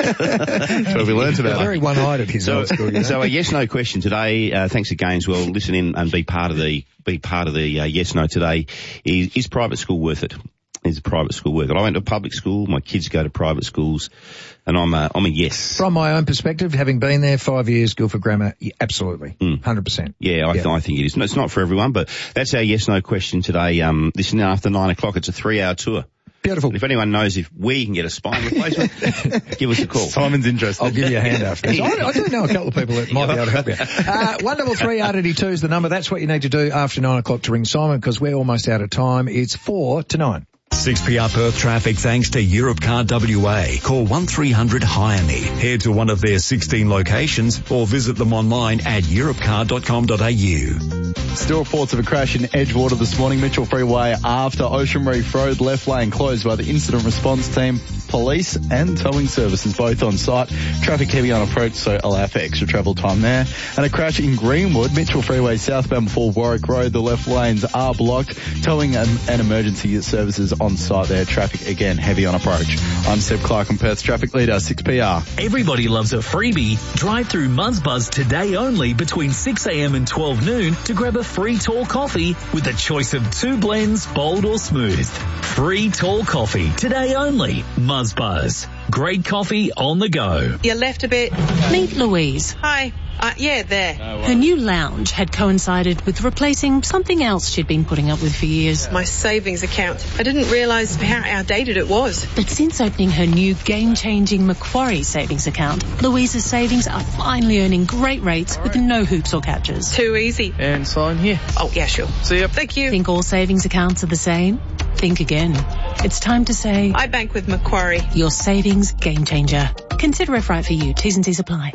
So we learnt about Very one-eyed at his so, old school. You know? So a yes-no question today, uh, thanks to Gaineswell, listen in and be part of the, be part of the uh, yes-no today. Is, is private school worth it? Is private school worth it? I went to public school, my kids go to private schools, and I'm a, I'm a yes. From my own perspective, having been there five years, Guildford Grammar, yeah, absolutely, mm. one hundred percent. Yeah, I, yeah. Th- I think it is. No, it's not for everyone, but that's our yes-no question today. Um, this is after nine o'clock. It's a three-hour tour. Beautiful. If anyone knows if we can get a spine replacement, give us a call. Simon's interested. I'll give you a hand after this. I, I do know a couple of people that might be able to help you. Uh, one double three R D two is the number. That's what you need to do after nine o'clock to ring Simon because we're almost out of time. It's four to nine. six P R Perth traffic thanks to Europcar W A. Call one three hundred hire me. Head to one of their sixteen locations or visit them online at europcar dot com dot a u. Still reports of a crash in Edgewater this morning, Mitchell Freeway after Ocean Reef Road, left lane closed by the incident response team. Police and towing services both on site. Traffic heavy on approach, so allow for extra travel time there. And a crash in Greenwood, Mitchell Freeway southbound before Warwick Road. The left lanes are blocked. Towing and, and emergency services on site there. Traffic again heavy on approach. I'm Seb Clark, I'm Perth's traffic leader, six P R. Everybody loves a freebie. Drive through Muzbuzz today only between six a.m. and twelve noon to grab a free tall coffee with a choice of two blends, bold or smooth. Free tall coffee today only. Muzbuzz. Great coffee on the go. You left a bit. Meet Louise. Hi. Uh, yeah, there. Her new lounge had coincided with replacing something else she'd been putting up with for years. My savings account. I didn't realise how outdated it was. But since opening her new game-changing Macquarie savings account, Louise's savings are finally earning great rates with no hoops or catches. Too easy. And sign here. Oh, yeah, sure. See ya. Thank you. Think all savings accounts are the same? Think again. It's time to say... I bank with Macquarie. Your savings game changer. Consider if right for you. T's and C's apply.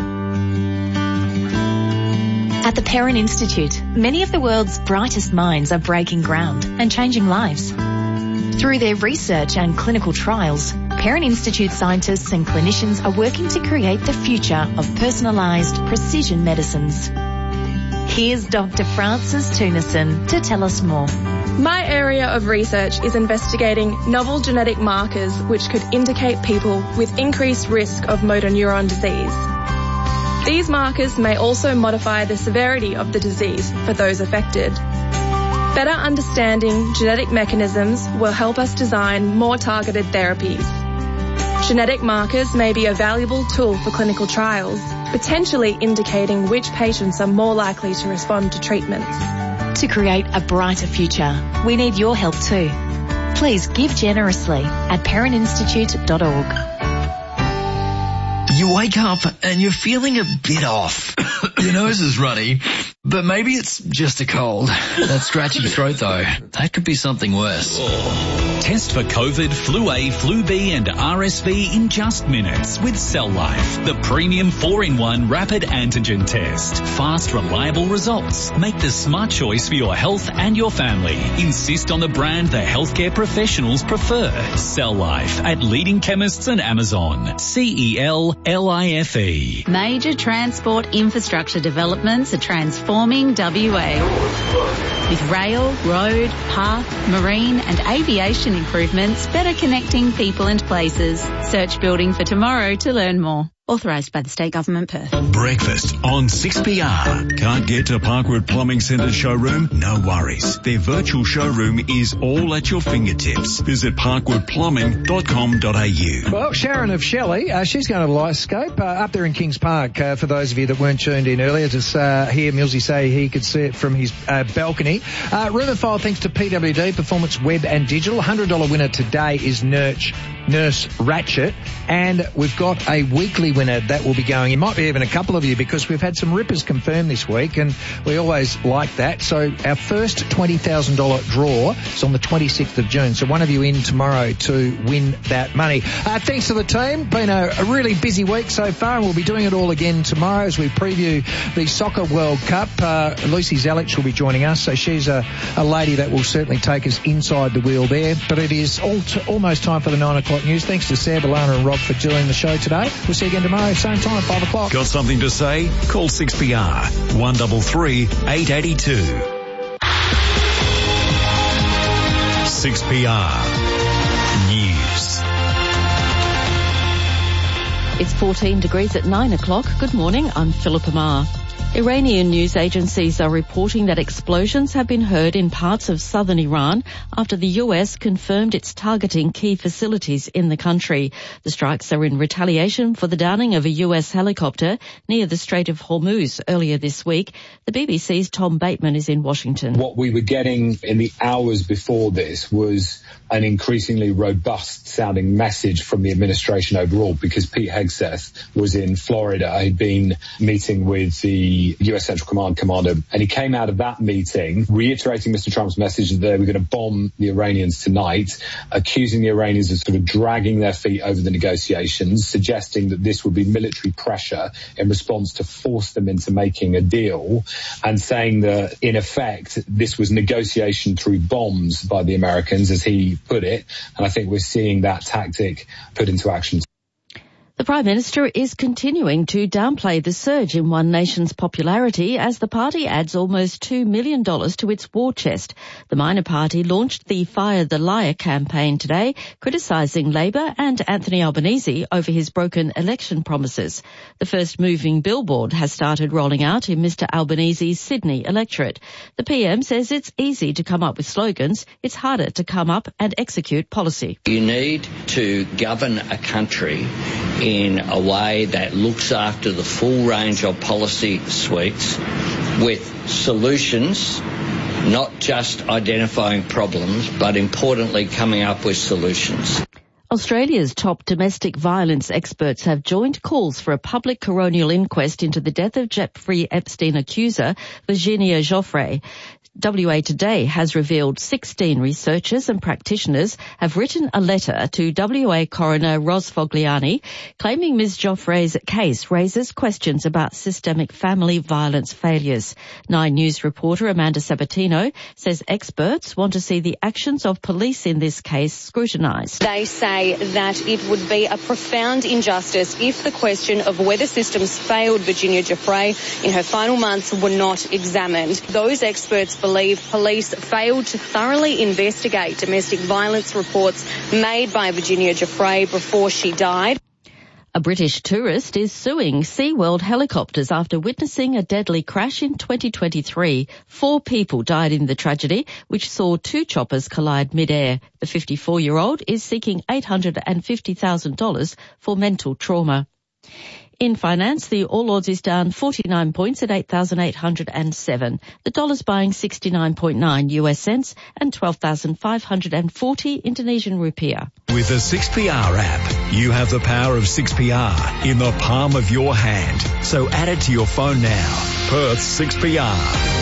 At the Perrin Institute, many of the world's brightest minds are breaking ground and changing lives. Through their research and clinical trials, Perrin Institute scientists and clinicians are working to create the future of personalised precision medicines. Here's Doctor Frances Tunison to tell us more. My area of research is investigating novel genetic markers which could indicate people with increased risk of motor neuron disease. These markers may also modify the severity of the disease for those affected. Better understanding genetic mechanisms will help us design more targeted therapies. Genetic markers may be a valuable tool for clinical trials, potentially indicating which patients are more likely to respond to treatments. To create a brighter future, we need your help too. Please give generously at perrin institute dot org. You wake up and you're feeling a bit off. Your nose is runny. But maybe it's just a cold. That scratchy throat though, that could be something worse. Test for COVID, Flu A, Flu B and R S V in just minutes with Cell Life, the premium four in one rapid antigen test. Fast, reliable results. Make the smart choice for your health and your family. Insist on the brand the healthcare professionals prefer. Cell Life at leading chemists and Amazon. C E L L I F E. Major transport infrastructure developments are transforming W A. With rail, road, path, marine and aviation improvements better connecting people and places. Search Building for Tomorrow to learn more. Authorised by the State Government, Perth. Breakfast on six P R. Can't get to Parkwood Plumbing Centre showroom? No worries. Their virtual showroom is all at your fingertips. Visit parkwood plumbing dot com dot a u. Well, Sharon of Shelley, uh, she's going to Lightscape uh, up there in Kings Park. Uh, for those of you that weren't tuned in earlier, to uh, hear Millsy say he could see it from his uh, balcony. Uh, rumour file thanks to P W D, Performance Web and Digital. one hundred dollars winner today is Nurse, Nurse Ratchet. And we've got a weekly winner that will be going. It might be even a couple of you because we've had some rippers confirmed this week and we always like that. So our first twenty thousand dollars draw is on the twenty-sixth of June. So one of you in tomorrow to win that money. Uh, thanks to the team. Been a, a really busy week so far and we'll be doing it all again tomorrow as we preview the Soccer World Cup. Uh, Lucy Zelich will be joining us. So she's a, a lady that will certainly take us inside the wheel there. But it is all t- almost time for the nine o'clock news. Thanks to Sarah, Alana and Rob for doing the show today. We'll see you again tomorrow, same time, five o'clock. Got something to say? Call six P R, one three three, eight eight two. six P R News. It's fourteen degrees at nine o'clock. Good morning, I'm Philippa Marr. Iranian news agencies are reporting that explosions have been heard in parts of southern Iran after the U S confirmed it's targeting key facilities in the country. The strikes are in retaliation for the downing of a U S helicopter near the Strait of Hormuz earlier this week. The B B C's Tom Bateman is in Washington. What we were getting in the hours before this was an increasingly robust sounding message from the administration overall, because Pete Hegseth was in Florida. He'd been meeting with the U S Central Command commander, and he came out of that meeting reiterating Mister Trump's message that they were going to bomb the Iranians tonight, accusing the Iranians of sort of dragging their feet over the negotiations, suggesting that this would be military pressure in response to force them into making a deal, and saying that, in effect, this was negotiation through bombs by the Americans, as he put it. And I think we're seeing that tactic put into action. The Prime Minister is continuing to downplay the surge in One Nation's popularity as the party adds almost two million dollars to its war chest. The minor party launched the Fire the Liar campaign today, criticising Labor and Anthony Albanese over his broken election promises. The first moving billboard has started rolling out in Mister Albanese's Sydney electorate. The P M says it's easy to come up with slogans, it's harder to come up and execute policy. You need to govern a country in a way that looks after the full range of policy suites with solutions, not just identifying problems, but importantly coming up with solutions. Australia's top domestic violence experts have joined calls for a public coronial inquest into the death of Jeffrey Epstein accuser Virginia Giuffre. W A Today has revealed sixteen researchers and practitioners have written a letter to W A coroner Ros Fogliani claiming Miz Giuffre's case raises questions about systemic family violence failures. Nine News reporter Amanda Sabatino says experts want to see the actions of police in this case scrutinised. They say that it would be a profound injustice if the question of whether systems failed Virginia Giuffre in her final months were not examined. Those experts believe police failed to thoroughly investigate domestic violence reports made by Virginia Giuffre before she died. A British tourist is suing SeaWorld helicopters after witnessing a deadly crash in twenty twenty-three. Four people died in the tragedy, which saw two choppers collide mid-air. The fifty-four-year-old is seeking eight hundred fifty thousand dollars for mental trauma. In finance, the All Ords is down forty-nine points at eight thousand eight hundred seven. The dollar's buying sixty-nine point nine U S cents and twelve thousand five hundred forty Indonesian rupiah. With the six P R app, you have the power of six P R in the palm of your hand. So add it to your phone now. Perth six P R.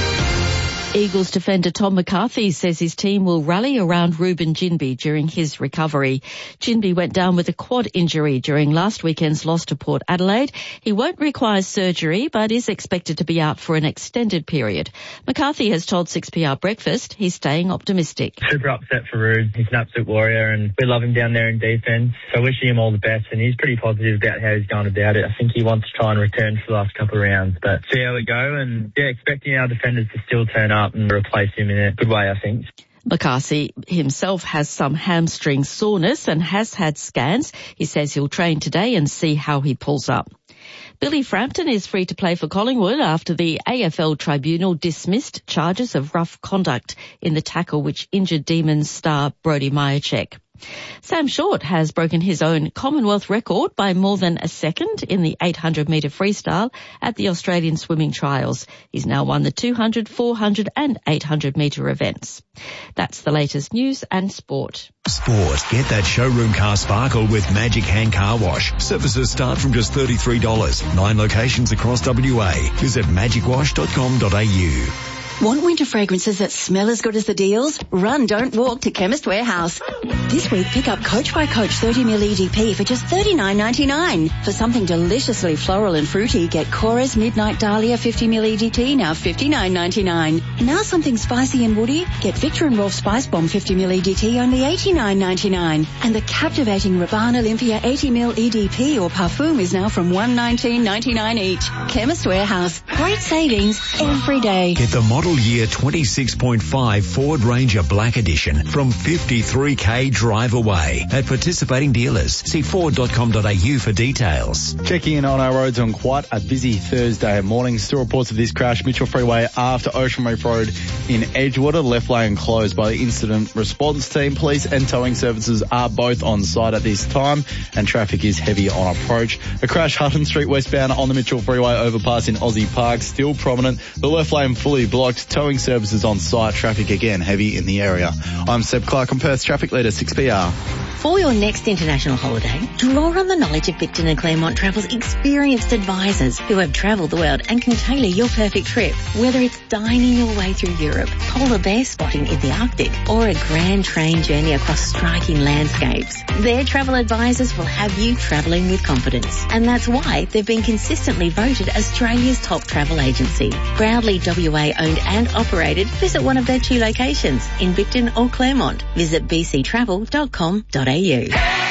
Eagles defender Tom McCarthy says his team will rally around Ruben Ginbey during his recovery. Ginbey went down with a quad injury during last weekend's loss to Port Adelaide. He won't require surgery but is expected to be out for an extended period. McCarthy has told six P R Breakfast he's staying optimistic. Super upset for Rube. He's an absolute warrior and we love him down there in defence. So wishing him all the best, and he's pretty positive about how he's going about it. I think he wants to try and return for the last couple of rounds, but see how it go, and yeah, expecting our defenders to still turn up and replace him in a good way, I think. McCarthy himself has some hamstring soreness and has had scans. He says he'll train today and see how he pulls up. Billy Frampton is free to play for Collingwood after the A F L tribunal dismissed charges of rough conduct in the tackle which injured Demons star Brody Myercheck. Sam Short has broken his own Commonwealth record by more than a second in the eight hundred metre freestyle at the Australian Swimming Trials. He's now won the two hundred, four hundred and eight hundred metre events. That's the latest news and sport. Sport. Get that showroom car sparkle with Magic Hand Car Wash. Services start from just thirty-three dollars. Nine locations across W A. Visit magic wash dot com dot a u. Want winter fragrances that smell as good as the deals? Run, don't walk to Chemist Warehouse. This week, pick up Coach by Coach thirty milliliter E D P for just thirty-nine ninety-nine. For something deliciously floral and fruity, get Cora's Midnight Dahlia fifty milliliter E D T, now fifty-nine ninety-nine. Now something spicy and woody, get Victor and Rolf Spice Bomb fifty milliliter E D T, only eighty-nine ninety-nine. And the captivating Rabanne Olympia eighty milliliter E D P or Parfum is now from one nineteen ninety-nine each. Chemist Warehouse. Great savings every day. Get the model year twenty-six point five Ford Ranger Black Edition from fifty-three k drive away at participating dealers. See ford dot com dot a u for details. Checking in on our roads on quite a busy Thursday morning. Still reports of this crash, Mitchell Freeway after Ocean Reef Road in Edgewater. Left lane closed by the incident response team. Police and towing services are both on site at this time and traffic is heavy on approach. A crash Hutton Street westbound on the Mitchell Freeway overpass in Aussie Park still prominent. The left lane fully blocked. Towing services on site. Traffic again heavy in the area. I'm Seb Clark on Perth Traffic Leader six P R. For your next international holiday, draw on the knowledge of Victon and Claremont Travel's experienced advisors who have travelled the world and can tailor your perfect trip. Whether it's dining your way through Europe, polar bear spotting in the Arctic, or a grand train journey across striking landscapes, their travel advisors will have you travelling with confidence. And that's why they've been consistently voted Australia's top travel agency. Proudly W A owned and operated, visit one of their two locations in Victon or Claremont. Visit b c travel dot com dot a u.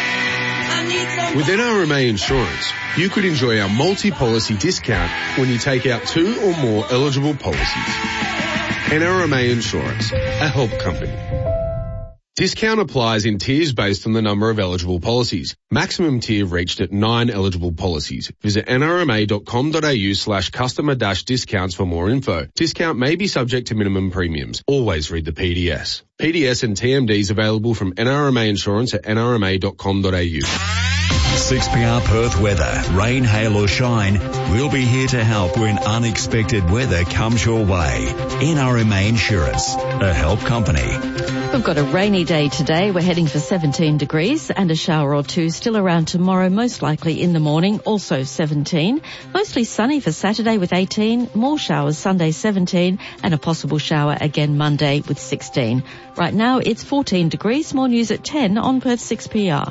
With N R M A Insurance, you could enjoy our multi-policy discount when you take out two or more eligible policies. N R M A Insurance, a help company. Discount applies in tiers based on the number of eligible policies. Maximum tier reached at nine eligible policies. Visit n r m a dot com dot a u slash customer dash discounts for more info. Discount may be subject to minimum premiums. Always read the P D S. P D S and T M Ds available from N R M A Insurance at n r m a dot com dot a u. six P R Perth weather. Rain, hail or shine, we'll be here to help when unexpected weather comes your way. N R M A Insurance, a help company. We've got a rainy day today. We're heading for seventeen degrees and a shower or two still around tomorrow, most likely in the morning, also seventeen. Mostly sunny for Saturday with eighteen, more showers Sunday seventeen, and a possible shower again Monday with sixteen. Right now it's fourteen degrees. More news at ten on Perth six P R.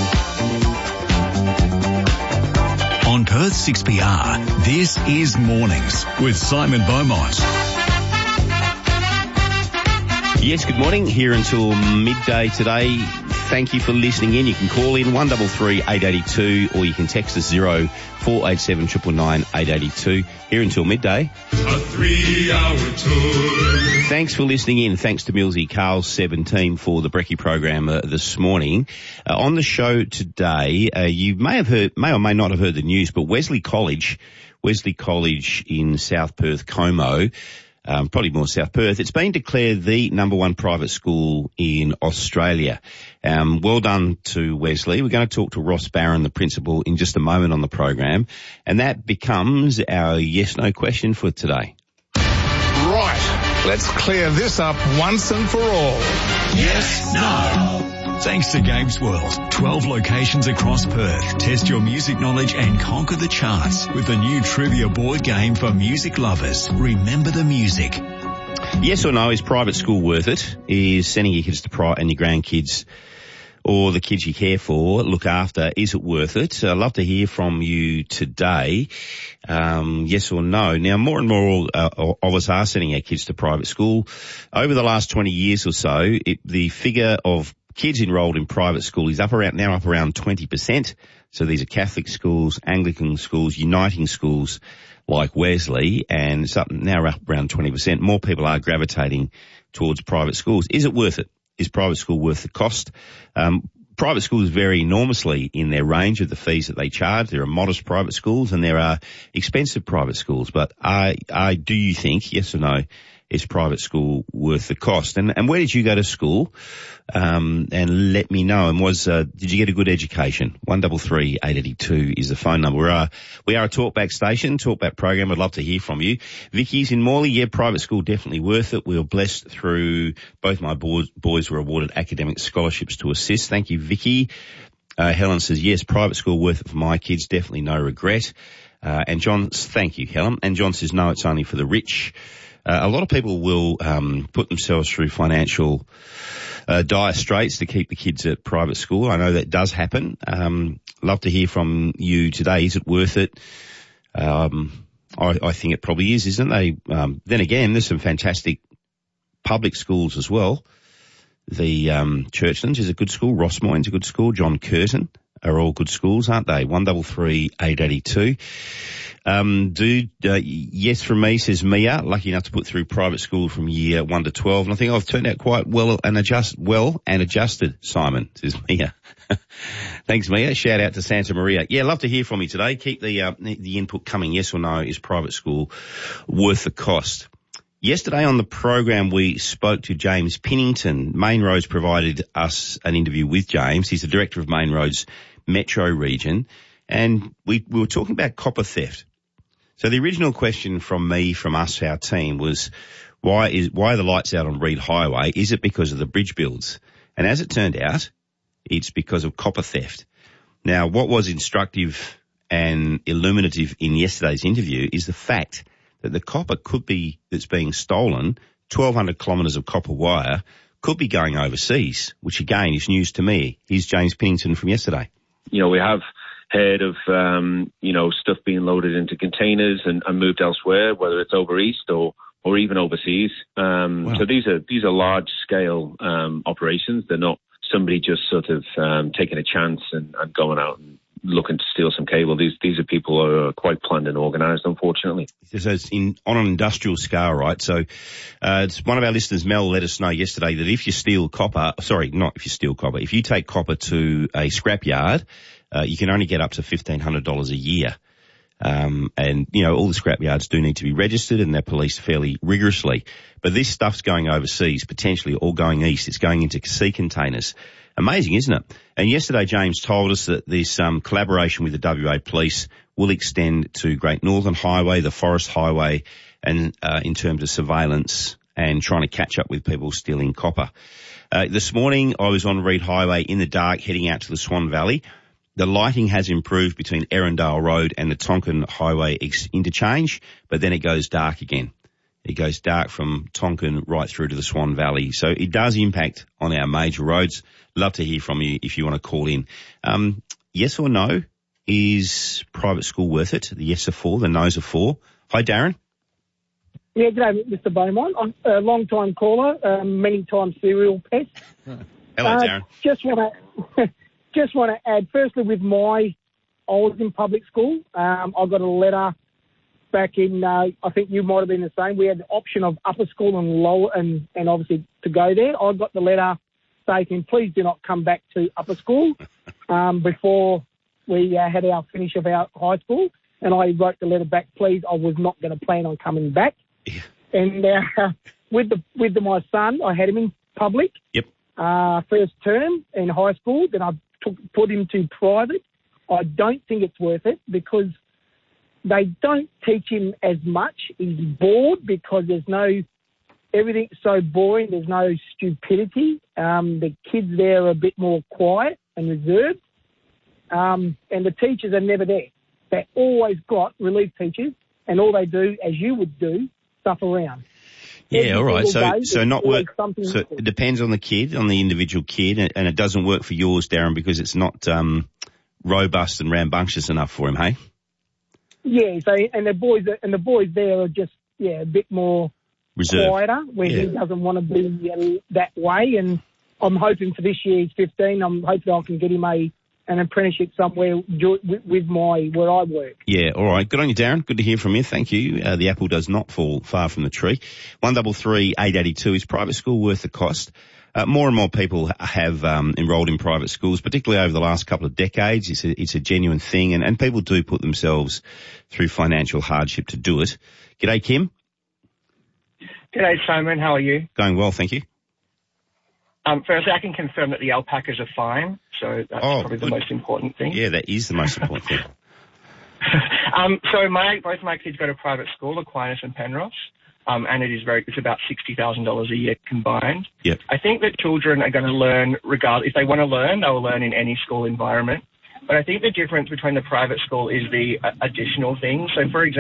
On Perth six P R, this is Mornings with Simon Beaumont. Yes, good morning. Here until midday today. Thank you for listening in. You can call in one three three, eight eight two or you can text us zero four eight seven nine nine nine, eight eight two. Here until midday. A three-hour tour. Thanks for listening in. Thanks to Millsy Carl's seventeen for the Brekkie program uh, this morning. Uh, on the show today, uh, you may have heard, may or may not have heard the news, but Wesley College, Wesley College in South Perth, Como, Um, probably more South Perth. It's been declared the number one private school in Australia. Um, well done to Wesley. We're going to talk to Ross Barron, the principal, in just a moment on the program. And that becomes our yes-no question for today. Right. Let's clear this up once and for all. Yes, no. Thanks to Games World. twelve locations across Perth. Test your music knowledge and conquer the charts with the new trivia board game for music lovers. Remember the music. Yes or no, is private school worth it? Is sending your kids to private and your grandkids or the kids you care for, look after, is it worth it? I'd love to hear from you today. Um, yes or no. Now, more and more uh, of us are sending our kids to private school. Over the last twenty years or so, it, the figure of kids enrolled in private school is up around, now up around twenty percent. So these are Catholic schools, Anglican schools, uniting schools like Wesley, and it's up now up around twenty percent. More people are gravitating towards private schools. Is it worth it? Is private school worth the cost? Um, private schools vary enormously in their range of the fees that they charge. There are modest private schools and there are expensive private schools. But I, I, do you think, yes or no, is private school worth the cost? And, and where did you go to school? Um, and let me know. And was, uh, did you get a good education? one three three, eight eight two is the phone number. We're, uh, we are a Talkback station, Talkback program. I'd love to hear from you. Vicky's in Morley. Yeah, private school definitely worth it. We were blessed through, both my boys, boys were awarded academic scholarships to assist. Thank you, Vicky. Uh, Helen says, yes, private school worth it for my kids. Definitely no regret. Uh, and John, thank you, Helen. And John says, no, it's only for the rich. Uh, a lot of people will um, put themselves through financial uh, dire straits to keep the kids at private school. I know that does happen. Um, love to hear from you today. Is it worth it? Um, I, I think it probably is, isn't it? They, um, then again, there's some fantastic public schools as well. The um, Churchlands is a good school. Rossmoyne's a good school. John Curtin are all good schools, aren't they? one three three, eight eight two. Um, dude, uh, yes from me, says Mia, lucky enough to put through private school from year one to twelve. And I think I've turned out quite well and adjust, well and adjusted, Simon, says Mia. Thanks, Mia. Shout out to Santa Maria. Yeah, love to hear from you today. Keep the, uh, the input coming. Yes or no, is private school worth the cost? Yesterday on the program, we spoke to James Pinnington. Main Roads provided us an interview with James. He's the director of Main Roads Metro Region. And we, we were talking about copper theft. So the original question from me, from us, our team, was why is why are the lights out on Reid Highway? Is it because of the bridge builds? And as it turned out, it's because of copper theft. Now, what was instructive and illuminative in yesterday's interview is the fact that the copper could be, that's being stolen, twelve hundred kilometres of copper wire, could be going overseas, which again is news to me. Here's James Pinnington from yesterday. You know, we have heard of, um, you know, stuff being loaded into containers and, and moved elsewhere, whether it's over east or, or even overseas. Um, wow. So these are, these are large scale, um, operations. They're not somebody just sort of, um, taking a chance and, and going out and looking to steal some cable. These, these are people who are quite planned and organised, unfortunately. So it's in, on an industrial scale, right? So, uh, it's one of our listeners, Mel, let us know yesterday that if you steal copper, sorry, not if you steal copper, if you take copper to a scrapyard, Uh, you can only get up to fifteen hundred dollars a year. Um, and, you know, all the scrapyards do need to be registered and they're policed fairly rigorously. But this stuff's going overseas, potentially, or going east. It's going into sea containers. Amazing, isn't it? And yesterday, James told us that this um, collaboration with the W A Police will extend to Great Northern Highway, the Forest Highway, and uh, in terms of surveillance and trying to catch up with people stealing copper. Uh, this morning, I was on Reid Highway in the dark heading out to the Swan Valley. The lighting has improved between Erindale Road and the Tonkin Highway ex- interchange, but then it goes dark again. It goes dark from Tonkin right through to the Swan Valley. So it does impact on our major roads. Love to hear from you if you want to call in. Um, yes or no, is private school worth it? The yes are four, the no's are four. Hi, Darren. Yeah, g'day, Mister Beaumont. I'm a long-time caller, um, many times serial pest. Hello, uh, Darren. Just want to... Just want to add, firstly, with my, I was in public school. Um, I got a letter back in, uh, I think you might have been the same. We had the option of upper school and lower, and, and obviously to go there. I got the letter stating, please do not come back to upper school um, before we uh, had our finish of our high school. And I wrote the letter back, please, I was not going to plan on coming back. Yeah. And uh, with the with the, my son, I had him in public. Yep. Uh, first term in high school, then I took, put him to private. I don't think it's worth it because they don't teach him as much. He's bored because there's no everything's so boring. There's no stupidity. Um, the kids there are a bit more quiet and reserved. Um, and the teachers are never there. They always got relief teachers, and all they do, as you would do, stuff around. Yeah, Every all right. So, day, so not always work. something So different. it depends on the kid, on the individual kid, and, and it doesn't work for yours, Darren, because it's not um, robust and rambunctious enough for him. Hey. Yeah. So, and the boys, are, and the boys there are just yeah a bit more Reserved. quieter, where Yeah. he doesn't want to be uh, that way. And I'm hoping for this year he's fifteen. I'm hoping I can get him a an apprenticeship somewhere jo- with, with my where I work. Yeah, all right. Good on you, Darren. Good to hear from you. Thank you. Uh, the apple does not fall far from the tree. One double three eight eighty two. Is private school worth the cost? Uh, more and more people have um, enrolled in private schools, particularly over the last couple of decades. It's a, it's a genuine thing, and, and people do put themselves through financial hardship to do it. G'day, Kim. G'day, Simon. How are you? Going well, thank you. Um, firstly, I can confirm that the alpacas are fine, so that's Oh, probably good. the most important thing. Yeah, that is the most important thing. Um, so my both my kids go to private school, Aquinas and Penrose, um, and it is very it's about sixty thousand dollars a year combined. Yep. I think that children are going to learn regardless. If they want to learn, they will learn in any school environment. But I think the difference between the private school is the uh, additional things. So, for example.